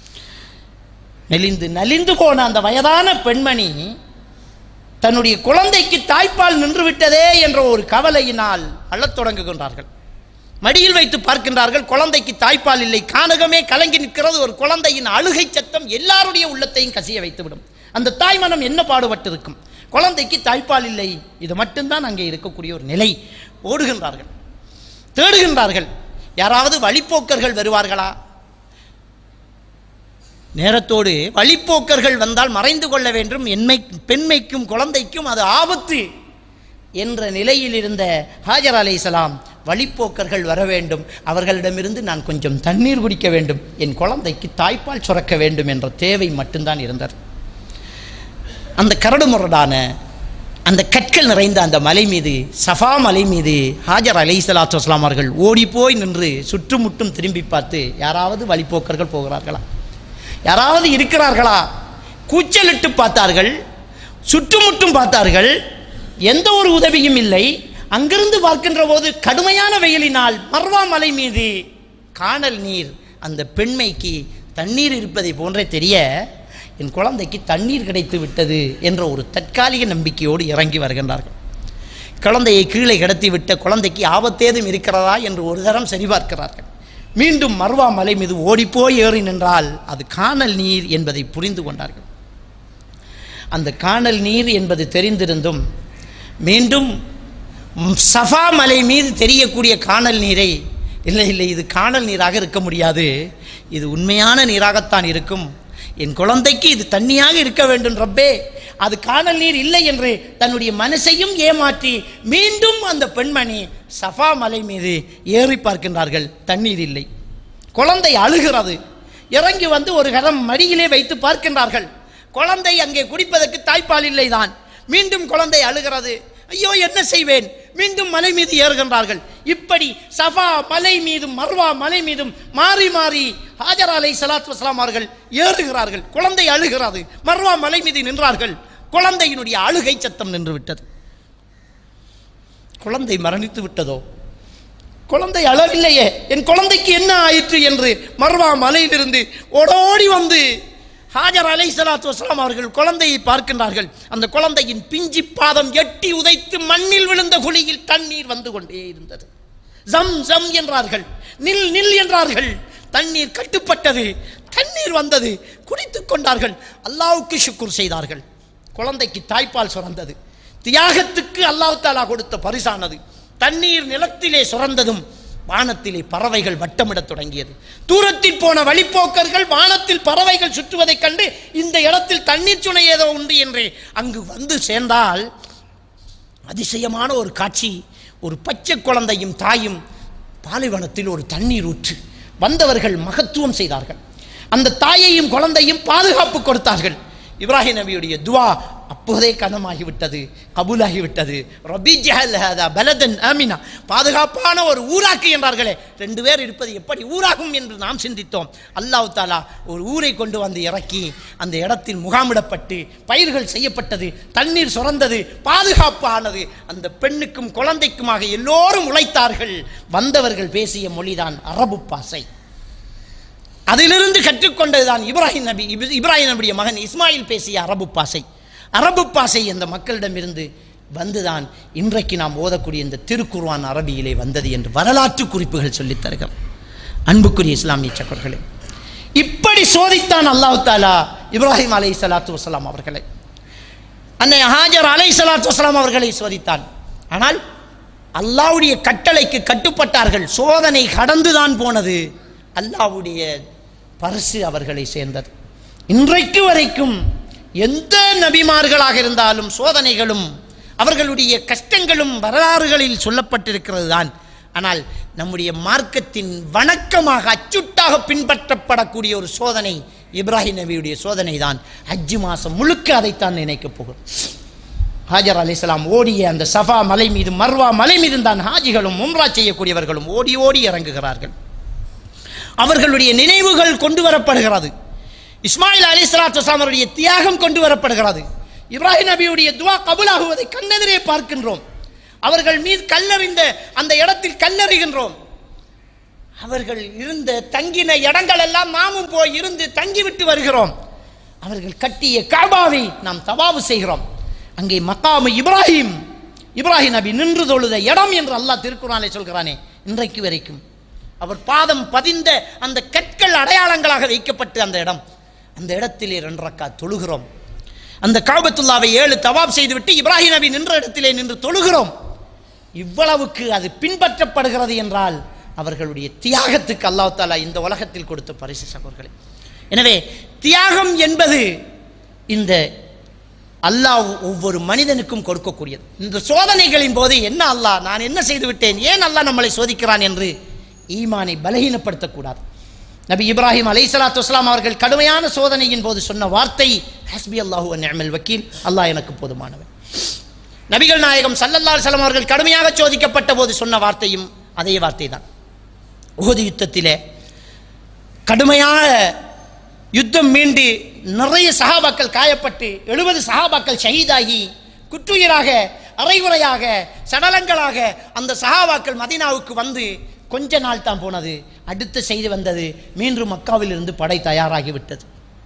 நெளிந்து நலிந்து போன அந்த வயதான பெண்மணி தன்னுடைய குழந்தைக்கு தாய்ப்பால் நின்று விட்டதே என்ற ஒரு கவலையினால் அழத் தொடங்குகின்றார்கள். மடியில் வைத்து பார்க்கின்றார்கள், குழந்தைக்கு தாய்ப்பால் இல்லை. கானகமே கலங்கி நிற்கிறது. ஒரு குழந்தையின் அழுகை சத்தம் எல்லாருடைய உள்ளத்தையும் கசிய வைத்துவிடும். அந்த தாய் மனம் என்ன பாடுபட்டிருக்கும்? குழந்தைக்கு தாய்ப்பால் இல்லை, இது மட்டும்தான் அங்கே இருக்கக்கூடிய ஒரு நிலை. ஓடுகின்றார்கள், தேடுகின்றார்கள், யாராவது வழிப்போக்கர்கள் வருவார்களா? நேரத்தோடு வழிப்போக்கர்கள் வந்தால் மறைந்து கொள்ள வேண்டும், என்மை பெண்மைக்கும் குழந்தைக்கும் அது ஆபத்து என்ற நிலையில் இருந்த ஹாஜர் அலைஹிஸ்ஸலாம், வழிப்போக்கர்கள் வர வேண்டும், அவர்களிடமிருந்து நான் கொஞ்சம் தண்ணீர் குடிக்க வேண்டும், என் குழந்தைக்கு தாய்ப்பால் சுரக்க வேண்டும் என்ற தேவை மட்டும்தான் இருந்தது. அந்த கரடு முரடான அந்த கற்கள் நிறைந்த அந்த மலை மீது, சஃபா மலை மீது ஹாஜர் அலைஹிஸ்ஸலாத்து வஸ்ஸலாம் அவர்கள் ஓடி போய் நின்று சுற்றுமுட்டும் திரும்பி பார்த்து, யாராவது வழிப்போக்கர்கள் போகிறார்களா, யாராவது இருக்கிறார்களா? கூச்சலிட்டு பார்த்தார்கள், சுற்றுமுட்டும் பார்த்தார்கள், எந்த ஒரு உதவியும் இல்லை. அங்கிருந்து பார்க்கின்ற போது கடுமையான வெயிலினால் மர்வா மலை மீது காணல் நீர் அந்த பெண்மைக்கு தண்ணீர் இருப்பதை போன்றே தெரிய, என் குழந்தைக்கு தண்ணீர் கிடைத்து விட்டது என்ற ஒரு தற்காலிக நம்பிக்கையோடு இறங்கி வருகின்றார்கள். குழந்தையை கீழே கிடத்தி விட்ட குழந்தைக்கு ஆபத்தேதும் இருக்கிறதா என்று ஒரு தரம் சரிபார்க்கிறார்கள். மீண்டும் மர்வா மலை மீது ஓடிப்போய் ஏறி நின்றால் அது காணல் நீர் என்பதை புரிந்து கொண்டார்கள். அந்த காணல் நீர் என்பது தெரிந்திருந்தும் மீண்டும் சஃபா மலை மீது தெரியக்கூடிய காணல் நீரை, இல்லை இல்லை இது காணல் நீராக இருக்க முடியாது, இது உண்மையான நீராகத்தான் இருக்கும், என் குழந்தைக்கு இது தண்ணியாக இருக்க வேண்டும் ரப்பே, அது காணல் நீர் இல்லை என்று தன்னுடைய மனசையும் ஏமாற்றி மீண்டும் அந்த பெண்மணி சஃபா மலை மீது ஏறி பார்க்கின்றார்கள். தண்ணீர் இல்லை, குழந்தை அழுகிறது. இறங்கி வந்து ஒரு கரம் மடியிலே வைத்து பார்க்கின்றார்கள். குழந்தை அங்கே குடிப்பதற்கு தாய்ப்பால் இல்லைதான். மீண்டும் குழந்தை அழுகிறது. ஐயோ என்ன செய்வேன்? மீண்டும் மலை மீது ஏறுகின்றார்கள். இப்படி சஃபா மலை மீதும் மர்வா மலை மீதும் மாறி மாறி ஹாஜர் அலைஹிஸ்ஸலாத்து வஸ்ஸலாம் அவர்கள் ஏறுகிறார்கள். குழந்தை அழுகிறது. மர்வா மலை மீது நின்றார்கள். குழந்தையினுடைய அழுகை சத்தம் நின்று விட்டது. குழந்தை மரணித்து விட்டதோ? குழந்தை அழவில்லையே, என் குழந்தைக்கு என்ன ஆயிற்று என்று மர்வா மலையிலிருந்து ஓடோடி வந்து ஹாஜர் அலைஹிஸ்ஸலாத்து வஸ்ஸலாம் அவர்கள் குழந்தையை பார்க்கின்றார்கள். அந்த குழந்தையின் பிஞ்சி பாதம் எட்டி உதைத்து மண்ணில் விழுந்த குழியில் தண்ணீர் வந்து கொண்டே இருந்தது. ஜம் ஜம் என்றார்கள், நில் நில் என்றார்கள். தண்ணீர் கட்டுப்பட்டது, தண்ணீர் வந்தது, குடித்துக் கொண்டார்கள். அல்லாஹ்வுக்கு ஷுக்ர் செய்தார்கள். குழந்தைக்கு தாய்ப்பால் சுரந்தது. தியாகத்துக்கு அல்லாஹ் தஆலா கொடுத்த பரிசானது. தண்ணீர் நிலத்திலே சுரந்ததும் வானத்திலே பறவைகள் வட்டமிடத் தொடங்கியது. தூரத்தில் போன வழிப்போக்கர்கள் வானத்தில் பறவைகள் சுற்றுவதைக் கண்டு இந்த இடத்தில் தண்ணீர் சுனை ஏதோ உண்டு என்று அங்கு வந்து சேர்ந்தால் அதிசயமான ஒரு காட்சி. ஒரு பச்சை குழந்தையும் தாயும் பாலைவனத்தில் ஒரு தண்ணீர் ஊற்று. வந்தவர்கள் மகத்துவம் செய்தார்கள். அந்த தாயையும் குழந்தையும் பாதுகாப்பு கொடுத்தார்கள். இப்ராஹிம் நபியுடைய துவா அப்போதே கனமாகிவிட்டது, கபூலாகிவிட்டது. ரபி ஜஹல் ஹதா பலதன் ஆமினா, பாதுகாப்பான ஒரு ஊராக்கு என்றார்களே, ரெண்டு பேர் இருப்பது எப்படி ஊராகும் என்று நாம் சிந்தித்தோம். அல்லாஹ் தஆலா ஒரு ஊரை கொண்டு வந்து இறக்கி அந்த இடத்தில் முகாமிடப்பட்டு பயிர்கள் செய்யப்பட்டது, தண்ணீர் சுரந்தது, பாதுகாப்பானது. அந்த பெண்ணுக்கும் குழந்தைக்குமாக எல்லோரும் உழைத்தார்கள். வந்தவர்கள் பேசிய மொழிதான் அரபு பாசை. அதிலிருந்து கற்றுக்கொண்டதுதான் இப்ராஹிம் நபி இப்ராஹிம் நபியுடைய மகன் இஸ்மாயில் பேசிய அரபு பாசை. அரபு பாசை அந்த மக்களிடமிருந்து வந்துதான் இன்றைக்கு நாம் ஓதக்கூடிய இந்த திருக்குர்ஆன் அரபியிலே வந்தது என்று வரலாற்று குறிப்புகள் சொல்லித் தருகிறது. அன்புக்குரிய இஸ்லாமிய சகோதரர்களே, இப்படி சோதித்தான் அல்லாஹ் தஆலா இப்ராஹிம் அலைஹிஸ்ஸலாத்து வஸ்ஸலாம் அவர்களை, அன்னை ஹாஜர் அலைஹிஸ்ஸலாத்து வஸ்ஸலாம் அவர்களை சோதித்தான். ஆனால் அல்லாஹ்வுடைய கட்டளைக்கு கட்டுப்பட்டார்கள். சோதனை கடந்துதான் போனது. அல்லாஹ்வுடைய பரிசு அவர்களை சேர்ந்தது. இன்றைக்கு வரைக்கும் எந்த நபிமார்களாக இருந்தாலும் சோதனைகளும் அவர்களுடைய கஷ்டங்களும் வரலாறுகளில் சொல்லப்பட்டிருக்கிறது தான். ஆனால் நம்முடைய மார்க்கத்தின் வணக்கமாக அச்சுட்டாக பின்பற்றப்படக்கூடிய ஒரு சோதனை இப்ராஹிம் நபியுடைய சோதனை தான். ஹஜ் மாதம் முழுக்க அதைத்தான் நினைக்கப் போகிறோம். ஹாஜர் அலைஹிஸ்ஸலாம் ஓடிய அந்த சஃபா மலை மீது மர்வா மலை மீது தான் ஹாஜிகளும் உம்ரா செய்யக்கூடியவர்களும் ஓடி ஓடி இறங்குகிறார்கள். அவர்களுடைய நினைவுகள் கொண்டு வரப்படுகிறது. இஸ்மாயில் அலைஹிஸ்ஸலாத்து வஸ்ஸலாம் அவருடைய தியாகம் கொண்டு வரப்படுகிறது. இப்ராஹிம் நபியுடைய துவா கபூலாகுவதை கண்ணெதிரே பார்க்கின்றோம். அவர்கள் மீது கல்லறிந்த அந்த இடத்தில் கல்லறிகின்றோம். அவர்கள் இருந்த தங்கின இடங்கள் எல்லாம் நாமும் போய் இருந்து தங்கிவிட்டு வருகிறோம். அவர்கள் கட்டிய காபாவை நாம் தவாவு செய்கிறோம். அங்கே மக்காமு இப்ராஹிம், இப்ராஹிம் நபி நின்று தொழுத இடம் என்று அல்லாஹ் திருக்குர்ஆனிலே சொல்கிறானே, இன்றைக்கு வரைக்கும் அவர் பாதம் பதிந்த அந்த கற்கள் அடையாளங்களாக வைக்கப்பட்டு அந்த இடம், அந்த இடத்திலே ரெண்டு ரக்காத் தொழுகிறோம். அந்த காபத்துல்லாவை ஏழு தவாப் செய்துவிட்டு இப்ராஹிம் நபி நின்ற இடத்திலே நின்று தொழுகிறோம். இவ்வளவுக்கு அது பின்பற்றப்படுகிறது என்றால் அவர்களுடைய தியாகத்துக்கு அல்லாஹ் தஆலா இந்த உலகத்தில் கொடுத்த பரிசு சகோதரர்களே. எனவே தியாகம் என்பது இந்த அல்லாஹ் ஒவ்வொரு மனிதனுக்கும் கொடுக்கக்கூடியது. இந்த சோதனைகளின் போது என்ன அல்லாஹ் நான் என்ன செய்து விட்டேன், ஏன் அல்லாஹ் நம்மளை சோதிக்கிறான் என்று ஈமானை பலகீனப்படுத்தக்கூடாது. நபி இப்ராஹிம் அலைஹிஸ்ஸலாத்து வஸ்ஸலாம் அவர்கள் கடுமையான சோதனையின் போது சொன்ன வார்த்தை ஹஸ்பி அல்லாஹு வ நிஅமல் வக்கீல், அல்லாஹ் எனக்கு போதுமானவன். நபிகள் நாயகம் ஸல்லல்லாஹு அலைஹி வஸல்லம் அவர்கள் கடுமையாக சோதிக்கப்பட்ட போது சொன்ன வார்த்தையும் அதே வார்த்தை தான். உஹது யுத்தத்திலே கடுமையான யுத்தம் மீண்டு நிறைய சஹாபாக்கள் காயப்பட்டு எழுபது சஹாபாக்கள் ஷஹீதாகி குற்றுயிராக அரைகுறையாக சடலங்களாக அந்த சஹாபாக்கள் மதீனாவுக்கு வந்து கொஞ்ச நாள் தான் போனது. அடுத்த செய்தி வந்தது, மீண்டும் மக்காவில் இருந்து படை தயாராகிவிட்டது.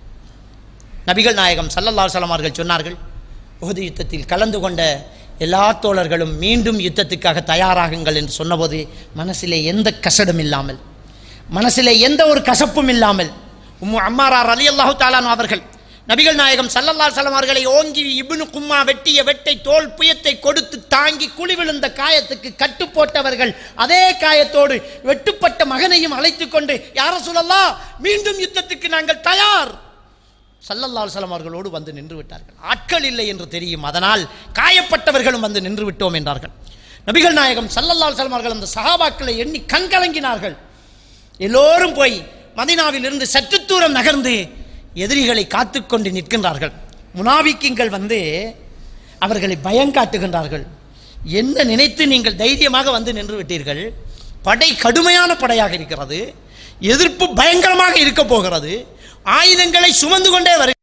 நபிகள் நாயகம் ஸல்லல்லாஹு அலைஹி வஸல்லம் அவர்கள் சொன்னார்கள், உஹது யுத்தத்தில் கலந்து கொண்ட எல்லா தோழர்களும் மீண்டும் யுத்தத்துக்காக தயாராகுங்கள் என்று சொன்னபோது மனசிலே எந்த கசடும் இல்லாமல், மனசிலே எந்த ஒரு கசப்பும் இல்லாமல் உம்மு அம்மாரா ரலியல்லாஹு தஆலா அவர்கள் நபிகள் நாயகம் ஸல்லல்லாஹு அலைஹி வஸல்லம் அவர்களை ஓங்கி இப்னு கும்மா வெட்டிய வெட்டை தோல் புயத்தை கொடுத்து தாங்கி குழி விழுந்த காயத்துக்கு கட்டு போட்டவர்கள் அதே காயத்தோடு வெட்டுப்பட்ட மகனையும் அழைத்துக் கொண்டு யா ரசூலல்லாஹ் மீண்டும் யுத்தத்துக்கு நாங்கள் தயார் ஸல்லல்லாஹு அலைஹி வஸல்லம் அவர்களோடு வந்து நின்று விட்டார்கள். ஆட்கள் இல்லை என்று தெரியும், அதனால் காயப்பட்டவர்களும் வந்து நின்று விட்டோம் என்றார்கள். நபிகள் நாயகம் ஸல்லல்லாஹு அலைஹி வஸல்லம் அவர்கள் அந்த சஹாபாக்களை எண்ணி கண்கலங்கினார்கள். எல்லோரும் போய் மதீனாவில் இருந்து சற்று தூரம் நகர்ந்து எதிரிகளை காத்து கொண்டு நிற்கின்றார்கள். முனாபிக்குங்கள் வந்து அவர்களை பயங்காட்டுகின்றார்கள். என்ன நினைத்து நீங்கள் தைரியமாக வந்து நின்று விட்டீர்கள்? படை கடுமையான படையாக இருக்கிறது, எதிர்ப்பு பயங்கரமாக இருக்க போகிறது, ஆயுதங்களை சுமந்து கொண்டே வரு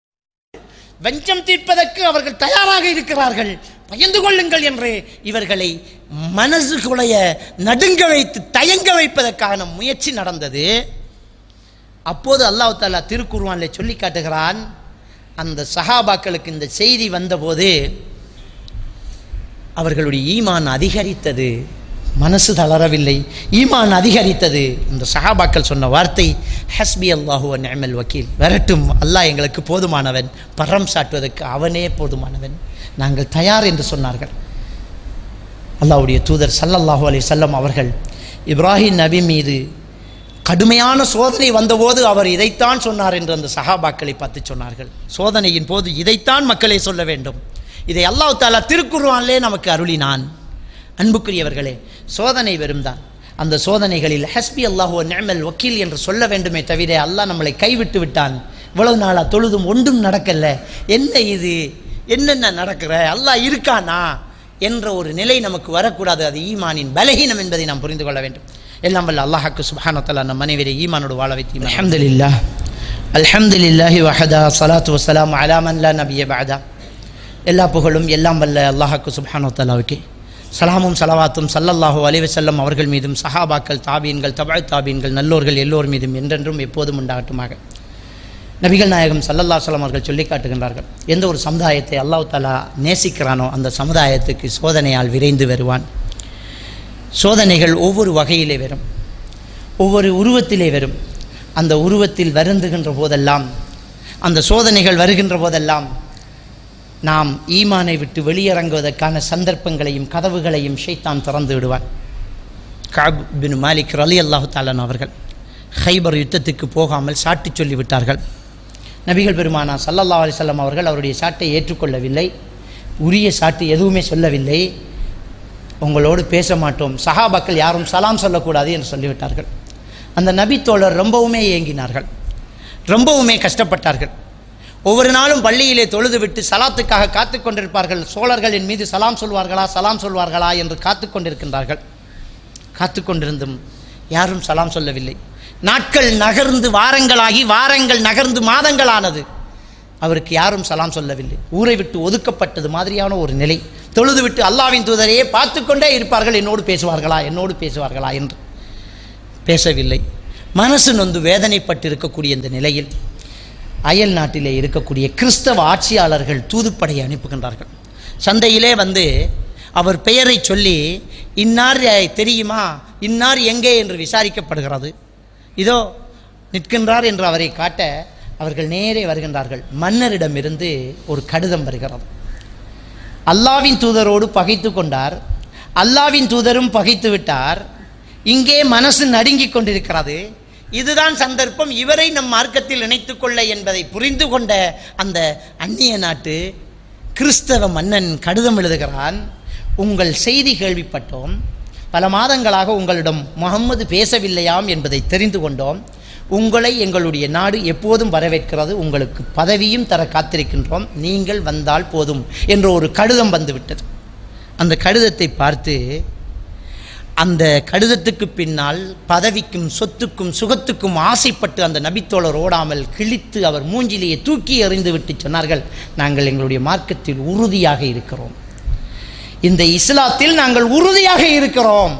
வஞ்சம் தீர்ப்பதற்கு அவர்கள் தயாராக இருக்கிறார்கள், பயந்து கொள்ளுங்கள் என்று இவர்களை மனசு குலைய நடுங்க வைத்து தயங்க வைப்பதற்கான முயற்சி நடந்தது. அப்போது அல்லாஹ் தஆலா திருக்குர்ஆனிலே சொல்லி காட்டுகிறான், அந்த சஹாபாக்களுக்கு இந்த செய்தி வந்தபோது அவர்களுடைய ஈமான் அதிகரித்தது, மனசு தளரவில்லை, ஈமான் அதிகரித்தது. இந்த சஹாபாக்கள் சொன்ன வார்த்தை ஹஸ்பி அல்லாஹு வ நிஅமல் வக்கீல், வரட்டும், அல்லாஹ் எங்களுக்கு போதுமானவன், பரம் சாட்டுவதற்கு அவனே போதுமானவன், நாங்கள் தயார் என்று சொன்னார்கள். அல்லாஹ்வுடைய தூதர் ஸல்லல்லாஹு அலைஹி வஸல்லம் அவர்கள் இப்ராஹிம் நபி மீது கடுமையான சோதனை வந்தபோது அவர் இதைத்தான் சொன்னார் என்று அந்த சஹாபாக்களை பார்த்து சொன்னார்கள். சோதனையின் போது இதைத்தான் மக்களை சொல்ல வேண்டும், இதை அல்லாஹ் தஆலா திருக்குர்ஆனிலே நமக்கு அருளினான். அன்புக்குரியவர்களே, சோதனை வெறும்தான். அந்த சோதனைகளில் ஹஸ்பி அல்லாஹு வ நிஅமல் வக்கீல் என்று சொல்ல வேண்டுமே தவிர அல்லாஹ் நம்மளை கைவிட்டு விட்டான், இவ்வளவு நாளாக தொழுதும் ஒன்றும் நடக்கல, என்ன இது, என்னென்ன நடக்கிற, அல்லாஹ் இருக்கானா என்ற ஒரு நிலை நமக்கு வரக்கூடாது. அது ஈமானின் பலகீனம் என்பதை நாம் புரிந்து கொள்ள வேண்டும். எல்லாம் வல்ல அல்லாஹ்வுக்கு சுப்ஹானஹு வ தஆலா நம் அனைவரை ஈமானோடு வாழ வைத்து. அல்ஹம்துலில்லாஹ் அல்ஹம்துலில்லாஹி வஹதா ஸலாத்து வஸ்ஸலாமு அலா மன் லா நபிய பஅதா. எல்லா புகழும் எல்லாம் வல்ல அல்லாஹ்வுக்கு சுப்ஹானஹு வ தஆலாவுக்கே. சலாமும் சலவாத்தும் ஸல்லல்லாஹு அலைஹி வஸல்லம் அவர்கள் மீதும் சஹாபாக்கள், தாபீன்கள், தபஅத் தாபீன்கள், நல்லோர்கள் எல்லோர் மீதும் என்றென்றும் எப்போதும் உண்டாகட்டுமாக. நபிகள் நாயகம் ஸல்லல்லாஹு அலைஹி வஸல்லம் அவர்கள் சொல்லி காட்டுகின்றார்கள், எந்த ஒரு சமுதாயத்தை அல்லாஹ் தஆலா நேசிக்கிறானோ அந்த சமுதாயத்துக்கு சோதனையால் விரைந்து வருவான். சோதனைகள் ஒவ்வொரு வகையிலே வரும், ஒவ்வொரு உருவத்திலே வரும். அந்த உருவத்தில் வருந்துகின்ற போதெல்லாம், அந்த சோதனைகள் வருகின்ற போதெல்லாம் நாம் ஈமானை விட்டு வெளியிறங்குவதற்கான சந்தர்ப்பங்களையும் கதவுகளையும் ஷைத்தான் திறந்து விடுவான். கஅப் பின் மாலிக் ரலியல்லாஹு தஆலா அவர்கள் ஹைபர் யுத்தத்துக்கு போகாமல் சாட்டி சொல்லிவிட்டார்கள். நபிகள் பெருமானா ஸல்லல்லாஹு அலைஹி வஸல்லம் அவர்கள் அவருடைய சாட்டை ஏற்றுக்கொள்ளவில்லை, உரிய சாட்டு எதுவுமே சொல்லவில்லை. உங்களோடு பேச மாட்டோம், சஹாபாக்கள் யாரும் சலாம் சொல்லக்கூடாது என்று சொல்லிவிட்டார்கள். அந்த நபி தோழர் ரொம்பவுமே ஏங்கினார்கள், ரொம்பவுமே கஷ்டப்பட்டார்கள். ஒவ்வொரு நாளும் பள்ளியிலே தொழுது விட்டு சலாத்துக்காக காத்து கொண்டிருப்பார்கள். சோழர்களின் மீது சலாம் சொல்வார்களா சலாம் சொல்வார்களா என்று காத்து கொண்டிருக்கின்றார்கள். காத்து கொண்டிருந்தும் யாரும் சலாம் சொல்லவில்லை. நாட்கள் நகர்ந்து வாரங்களாகி, வாரங்கள் நகர்ந்து மாதங்களானது, அவருக்கு யாரும் சலாம் சொல்லவில்லை. ஊரை விட்டு ஒதுக்கப்பட்டது மாதிரியான ஒரு நிலை. தொழுது விட்டு அல்லாஹ்வின் தூதரையே பார்த்து கொண்டே இருப்பார்கள், என்னோடு பேசுவார்களா என்னோடு பேசுவார்களா என்று. பேசவில்லை. மனசு நொந்து வேதனைப்பட்டு இருக்கக்கூடிய இந்த நிலையில் அயல் நாட்டிலே இருக்கக்கூடிய கிறிஸ்தவ ஆட்சியாளர்கள் தூதுப்படையை அனுப்புகின்றார்கள். சந்தையிலே வந்து அவர் பெயரை சொல்லி, இன்னார் தெரியுமா, இன்னார் எங்கே என்று விசாரிக்கப்படுகிறது. இதோ நிற்கின்றார் என்று அவரை காட்ட அவர்கள் நேரே வருகின்றார்கள். மன்னரிடமிருந்து ஒரு கடிதம் வருகிறது. அல்லாஹ்வின் தூதரோடு பகைத்து கொண்டார், அல்லாஹ்வின் தூதரும் பகைத்து விட்டார், இங்கே மனசு நடுங்கிக் கொண்டிருக்கிறது, இதுதான் சந்தர்ப்பம் இவரை நம் மார்க்கத்தில் இணைத்துக் கொள்ள என்பதை புரிந்து கொண்ட அந்த அந்நிய நாட்டு கிறிஸ்தவ மன்னன் கடிதம் எழுதுகிறான். உங்கள் செய்தி கேள்விப்பட்டோம், பல மாதங்களாக உங்களிடம் முகம்மது பேசவில்லையாம் என்பதை தெரிந்து கொண்டோம், உங்களை எங்களுடைய நாடு எப்போதும் வரவேற்கிறது, உங்களுக்கு பதவியும் தர காத்திருக்கின்றோம், நீங்கள் வந்தால் போதும் என்ற ஒரு கடிதம் வந்துவிட்டது. அந்த கடிதத்தை பார்த்து, அந்த கடிதத்துக்கு பின்னால் பதவிக்கும் சொத்துக்கும் சுகத்துக்கும் ஆசைப்பட்டு அந்த நபித்தோழர் ஓடாமல் கிழித்து அவர் மூஞ்சிலேயே தூக்கி எறிந்து விட்டு சொன்னார்கள், நாங்கள் எங்களுடைய மார்க்கத்தில் உறுதியாக இருக்கிறோம், இந்த இஸ்லாத்தில் நாங்கள் உறுதியாக இருக்கிறோம்,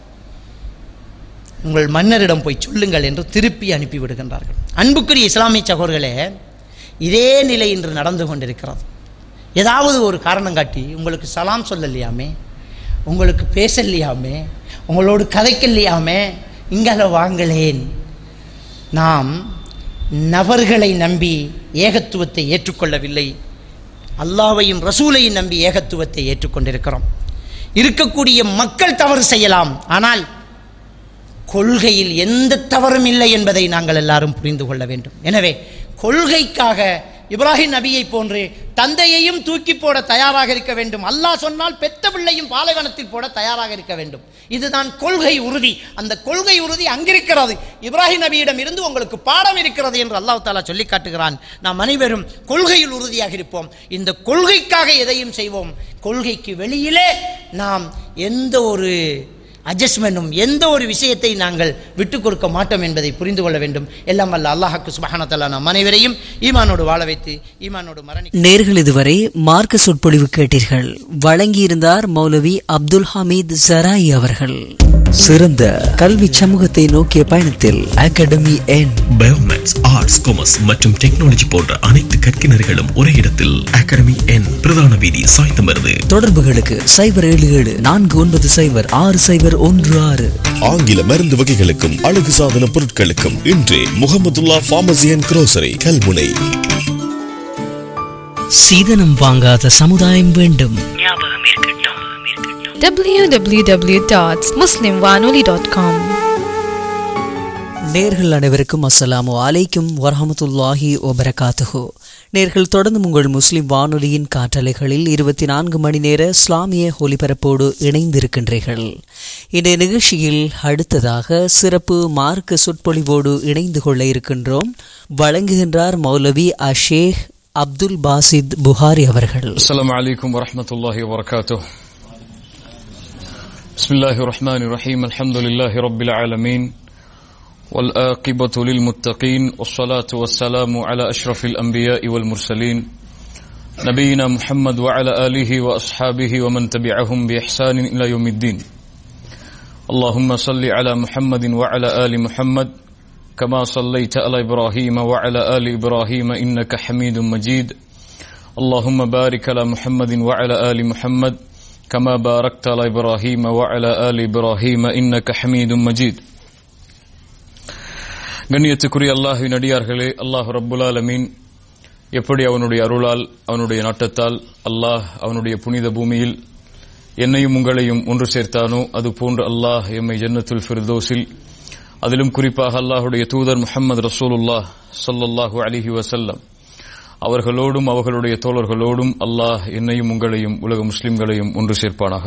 உங்கள் மன்னரிடம் போய் சொல்லுங்கள் என்று திருப்பி அனுப்பிவிடுகின்றார்கள். அன்புக்குரிய இஸ்லாமிய சகோதரர்களே, இதே நிலை இன்று நடந்து கொண்டிருக்கிறது. ஏதாவது ஒரு காரணம் காட்டி, உங்களுக்கு சலாம் சொல்லலையாமே, உங்களுக்கு பேசலையாமே, உங்களோடு கதைக்கலையாமே, இங்கே வாங்களேன். நாம் நபர்களை நம்பி ஏகத்துவத்தை ஏற்றுக்கொள்ளவில்லை, அல்லாஹ்வையும் ரசூலையும் நம்பி ஏகத்துவத்தை ஏற்றுக்கொண்டிருக்கிறோம். இருக்கக்கூடிய மக்கள் தவறு செய்யலாம், ஆனால் கொள்கையில் எந்த தவறும் இல்லை என்பதை நாங்கள் எல்லாரும் புரிந்து கொள்ள வேண்டும். எனவே கொள்கைக்காக இப்ராஹிம் நபியை போன்று தந்தையையும் தூக்கி போட தயாராக இருக்க வேண்டும். அல்லாஹ் சொன்னால் பெத்த பிள்ளையும் பாலைவனத்தில் போட தயாராக இருக்க வேண்டும். இதுதான் கொள்கை உறுதி. அந்த கொள்கை உறுதி அங்கிருக்கிறது. இப்ராஹிம் நபியிடம் இருந்து உங்களுக்கு பாடம் இருக்கிறது என்று அல்லாஹ் தஆலா சொல்லி காட்டுகிறான். நாம் அனைவரும் கொள்கையில் உறுதியாக இருப்போம். இந்த கொள்கைக்காக எதையும் செய்வோம். கொள்கைக்கு வெளியிலே நாம் எந்த ஒரு அட்ஜஸ்ட்மென்டும் எந்த ஒரு விஷயத்தை நாங்கள் விட்டுக் கொடுக்க மாட்டோம் என்பதை புரிந்து கொள்ள வேண்டும். எல்லாம் வல்ல அல்லாஹ்வுக்கு சுப்ஹானஹு வ தஆலா நம் அனைவரையும் ஈமானோடு வாழ வைத்து ஈமானோடு மரணி. நேர்கள் இதுவரை மார்க்க சொற்பொழிவு கேட்டீர்கள். வழங்கியிருந்தார் மௌலவி அப்துல் ஹமீத் ஜராயி அவர்கள். சிறந்த கல்வி சமூகத்தை நோக்கிய பயணத்தில் அகாடமி என் பயோமேக்ஸ், ஆர்ட்ஸ், காமர்ஸ் மற்றும் டெக்னாலஜி போன்ற அனைத்து கற்கினர்களும் ஒரே இடத்தில் அகாடமி என், பிரதான வீதி, சாய்ந்தமருது. தொடர்புகளுக்கு சைபர் ஏழு ஏழு நான்கு ஒன்பது சைபர் ஆறு சைபர் ஒன்று ஆறு. ஆங்கில மருந்து வகைகளுக்கும் அழகு சாதன பொருட்களுக்கும் இன்றே Mahmudullah pharmacy and grocery, Kalmunai. சீதனம் வாங்காத சமுதாயம் வேண்டும். w w w dot muslim vanoli dot com. நேர்கள் அனைவருக்கும் அஸ்ஸலாமு அலைக்கும் வரஹ்மத்துல்லாஹி வபரகாத்துஹு. நேர்கள் தொடர்ந்து உங்கள் முஸ்லிம் வானொலியின் காற்றலைகளில் இருபத்தி நான்கு மணி நேர இஸ்லாமிய ஒலிபரப்போடு இணைந்திருக்கின்றீர்கள். இந்த நிகழ்ச்சியில் அடுத்ததாக சிறப்பு மார்க்க சொற்பொழிவோடு இணைந்து கொள்ள இருக்கின்றோம். வழங்குகின்றார் மௌலவி அஷேக் அப்துல் பாசித் புகாரி அவர்கள். அஸ்ஸலாமு அலைக்கும் வரஹ்மத்துல்லாஹி வபரகாத்துஹு. பிஸ்மில்லாஹிர் ரஹ்மானிர் ரஹீம். அல்ஹம்துலில்லாஹி ரப்பில் ஆலமீன். والآقبة للمتقين والصلاة والسلام على أشرف الأنبياء والمرسلين نبينا محمد وعلى آله وأصحابه ومن تبعهم بإحسان إلى يوم الدين. اللهم صل على محمد وعلى آل محمد كما صليت على إبراهيم وعلى آل إبراهيم إنك حميد مجيد. اللهم بارك على محمد وعلى آل محمد كما باركت على إبراهيم وعلى آل إبراهيم إنك حميد مجيد. கண்ணியத்துக்குரிய அல்லாஹ்வின் அடியார்களே, அல்லாஹ் ரப்புல் ஆலமீன் எப்படி அவனுடைய அருளால் அவனுடைய நாட்டத்தால் அல்லாஹ் அவனுடைய புனித பூமியில் என்னையும் உங்களையும் ஒன்று சேர்த்தானோ அது போன்று அல்லாஹ் எம்மை ஜன்னத்துல் ஃபிர்தௌஸில், அதிலும் குறிப்பாக அல்லாஹுடைய தூதர் முஹம்மது ரசூலுல்லாஹ் ஸல்லல்லாஹு அலைஹி வஸல்லம் அவர்களோடும் அவர்களுடைய தோழர்களோடும் அல்லாஹ் என்னையும் உங்களையும் உலக முஸ்லிம்களையும் ஒன்று சேர்ப்பானாக.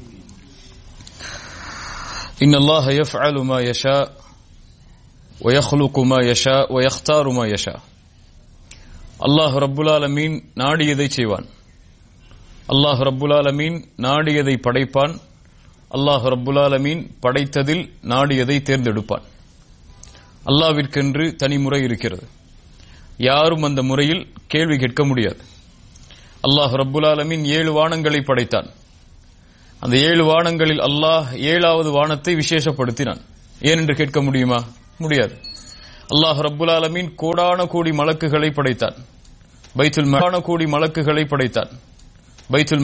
இன்னல்லாஹ யஃஅலு மா யஷா ويخلق ما يشاء ويختار ما يشاء. அல்லாஹ் ரப்புல் ஆலமீன் நாடியதை செய்வான். அல்லாஹ் ரப்புல் ஆலமீன் நாடியதை படைப்பான். அல்லாஹ் ரப்புல் ஆலமீன் படைத்ததில் நாடியதை தேர்ந்தெடுப்பான். அல்லாஹ்விற்கென்று தனி முறை இருக்கிறது. யாரும் அந்த முறையில் கேள்வி கேட்க முடியாது. அல்லாஹ் ரப்புல் ஆலமீன் ஏழு வானங்களை படைத்தான். அந்த ஏழு வானங்களில் அல்லாஹ் ஏழாவது வானத்தை விசேஷப்படுத்தினான். ஏனென்று கேட்க முடியுமா? முடியாது. அல்லாஹ் ரப்புல் ஆலமீன் கோடான கோடி மலக்குகளை படைத்தான். பைத்துல் கோடான கோடி மலக்குகளை படைத்தான். பைத்துல்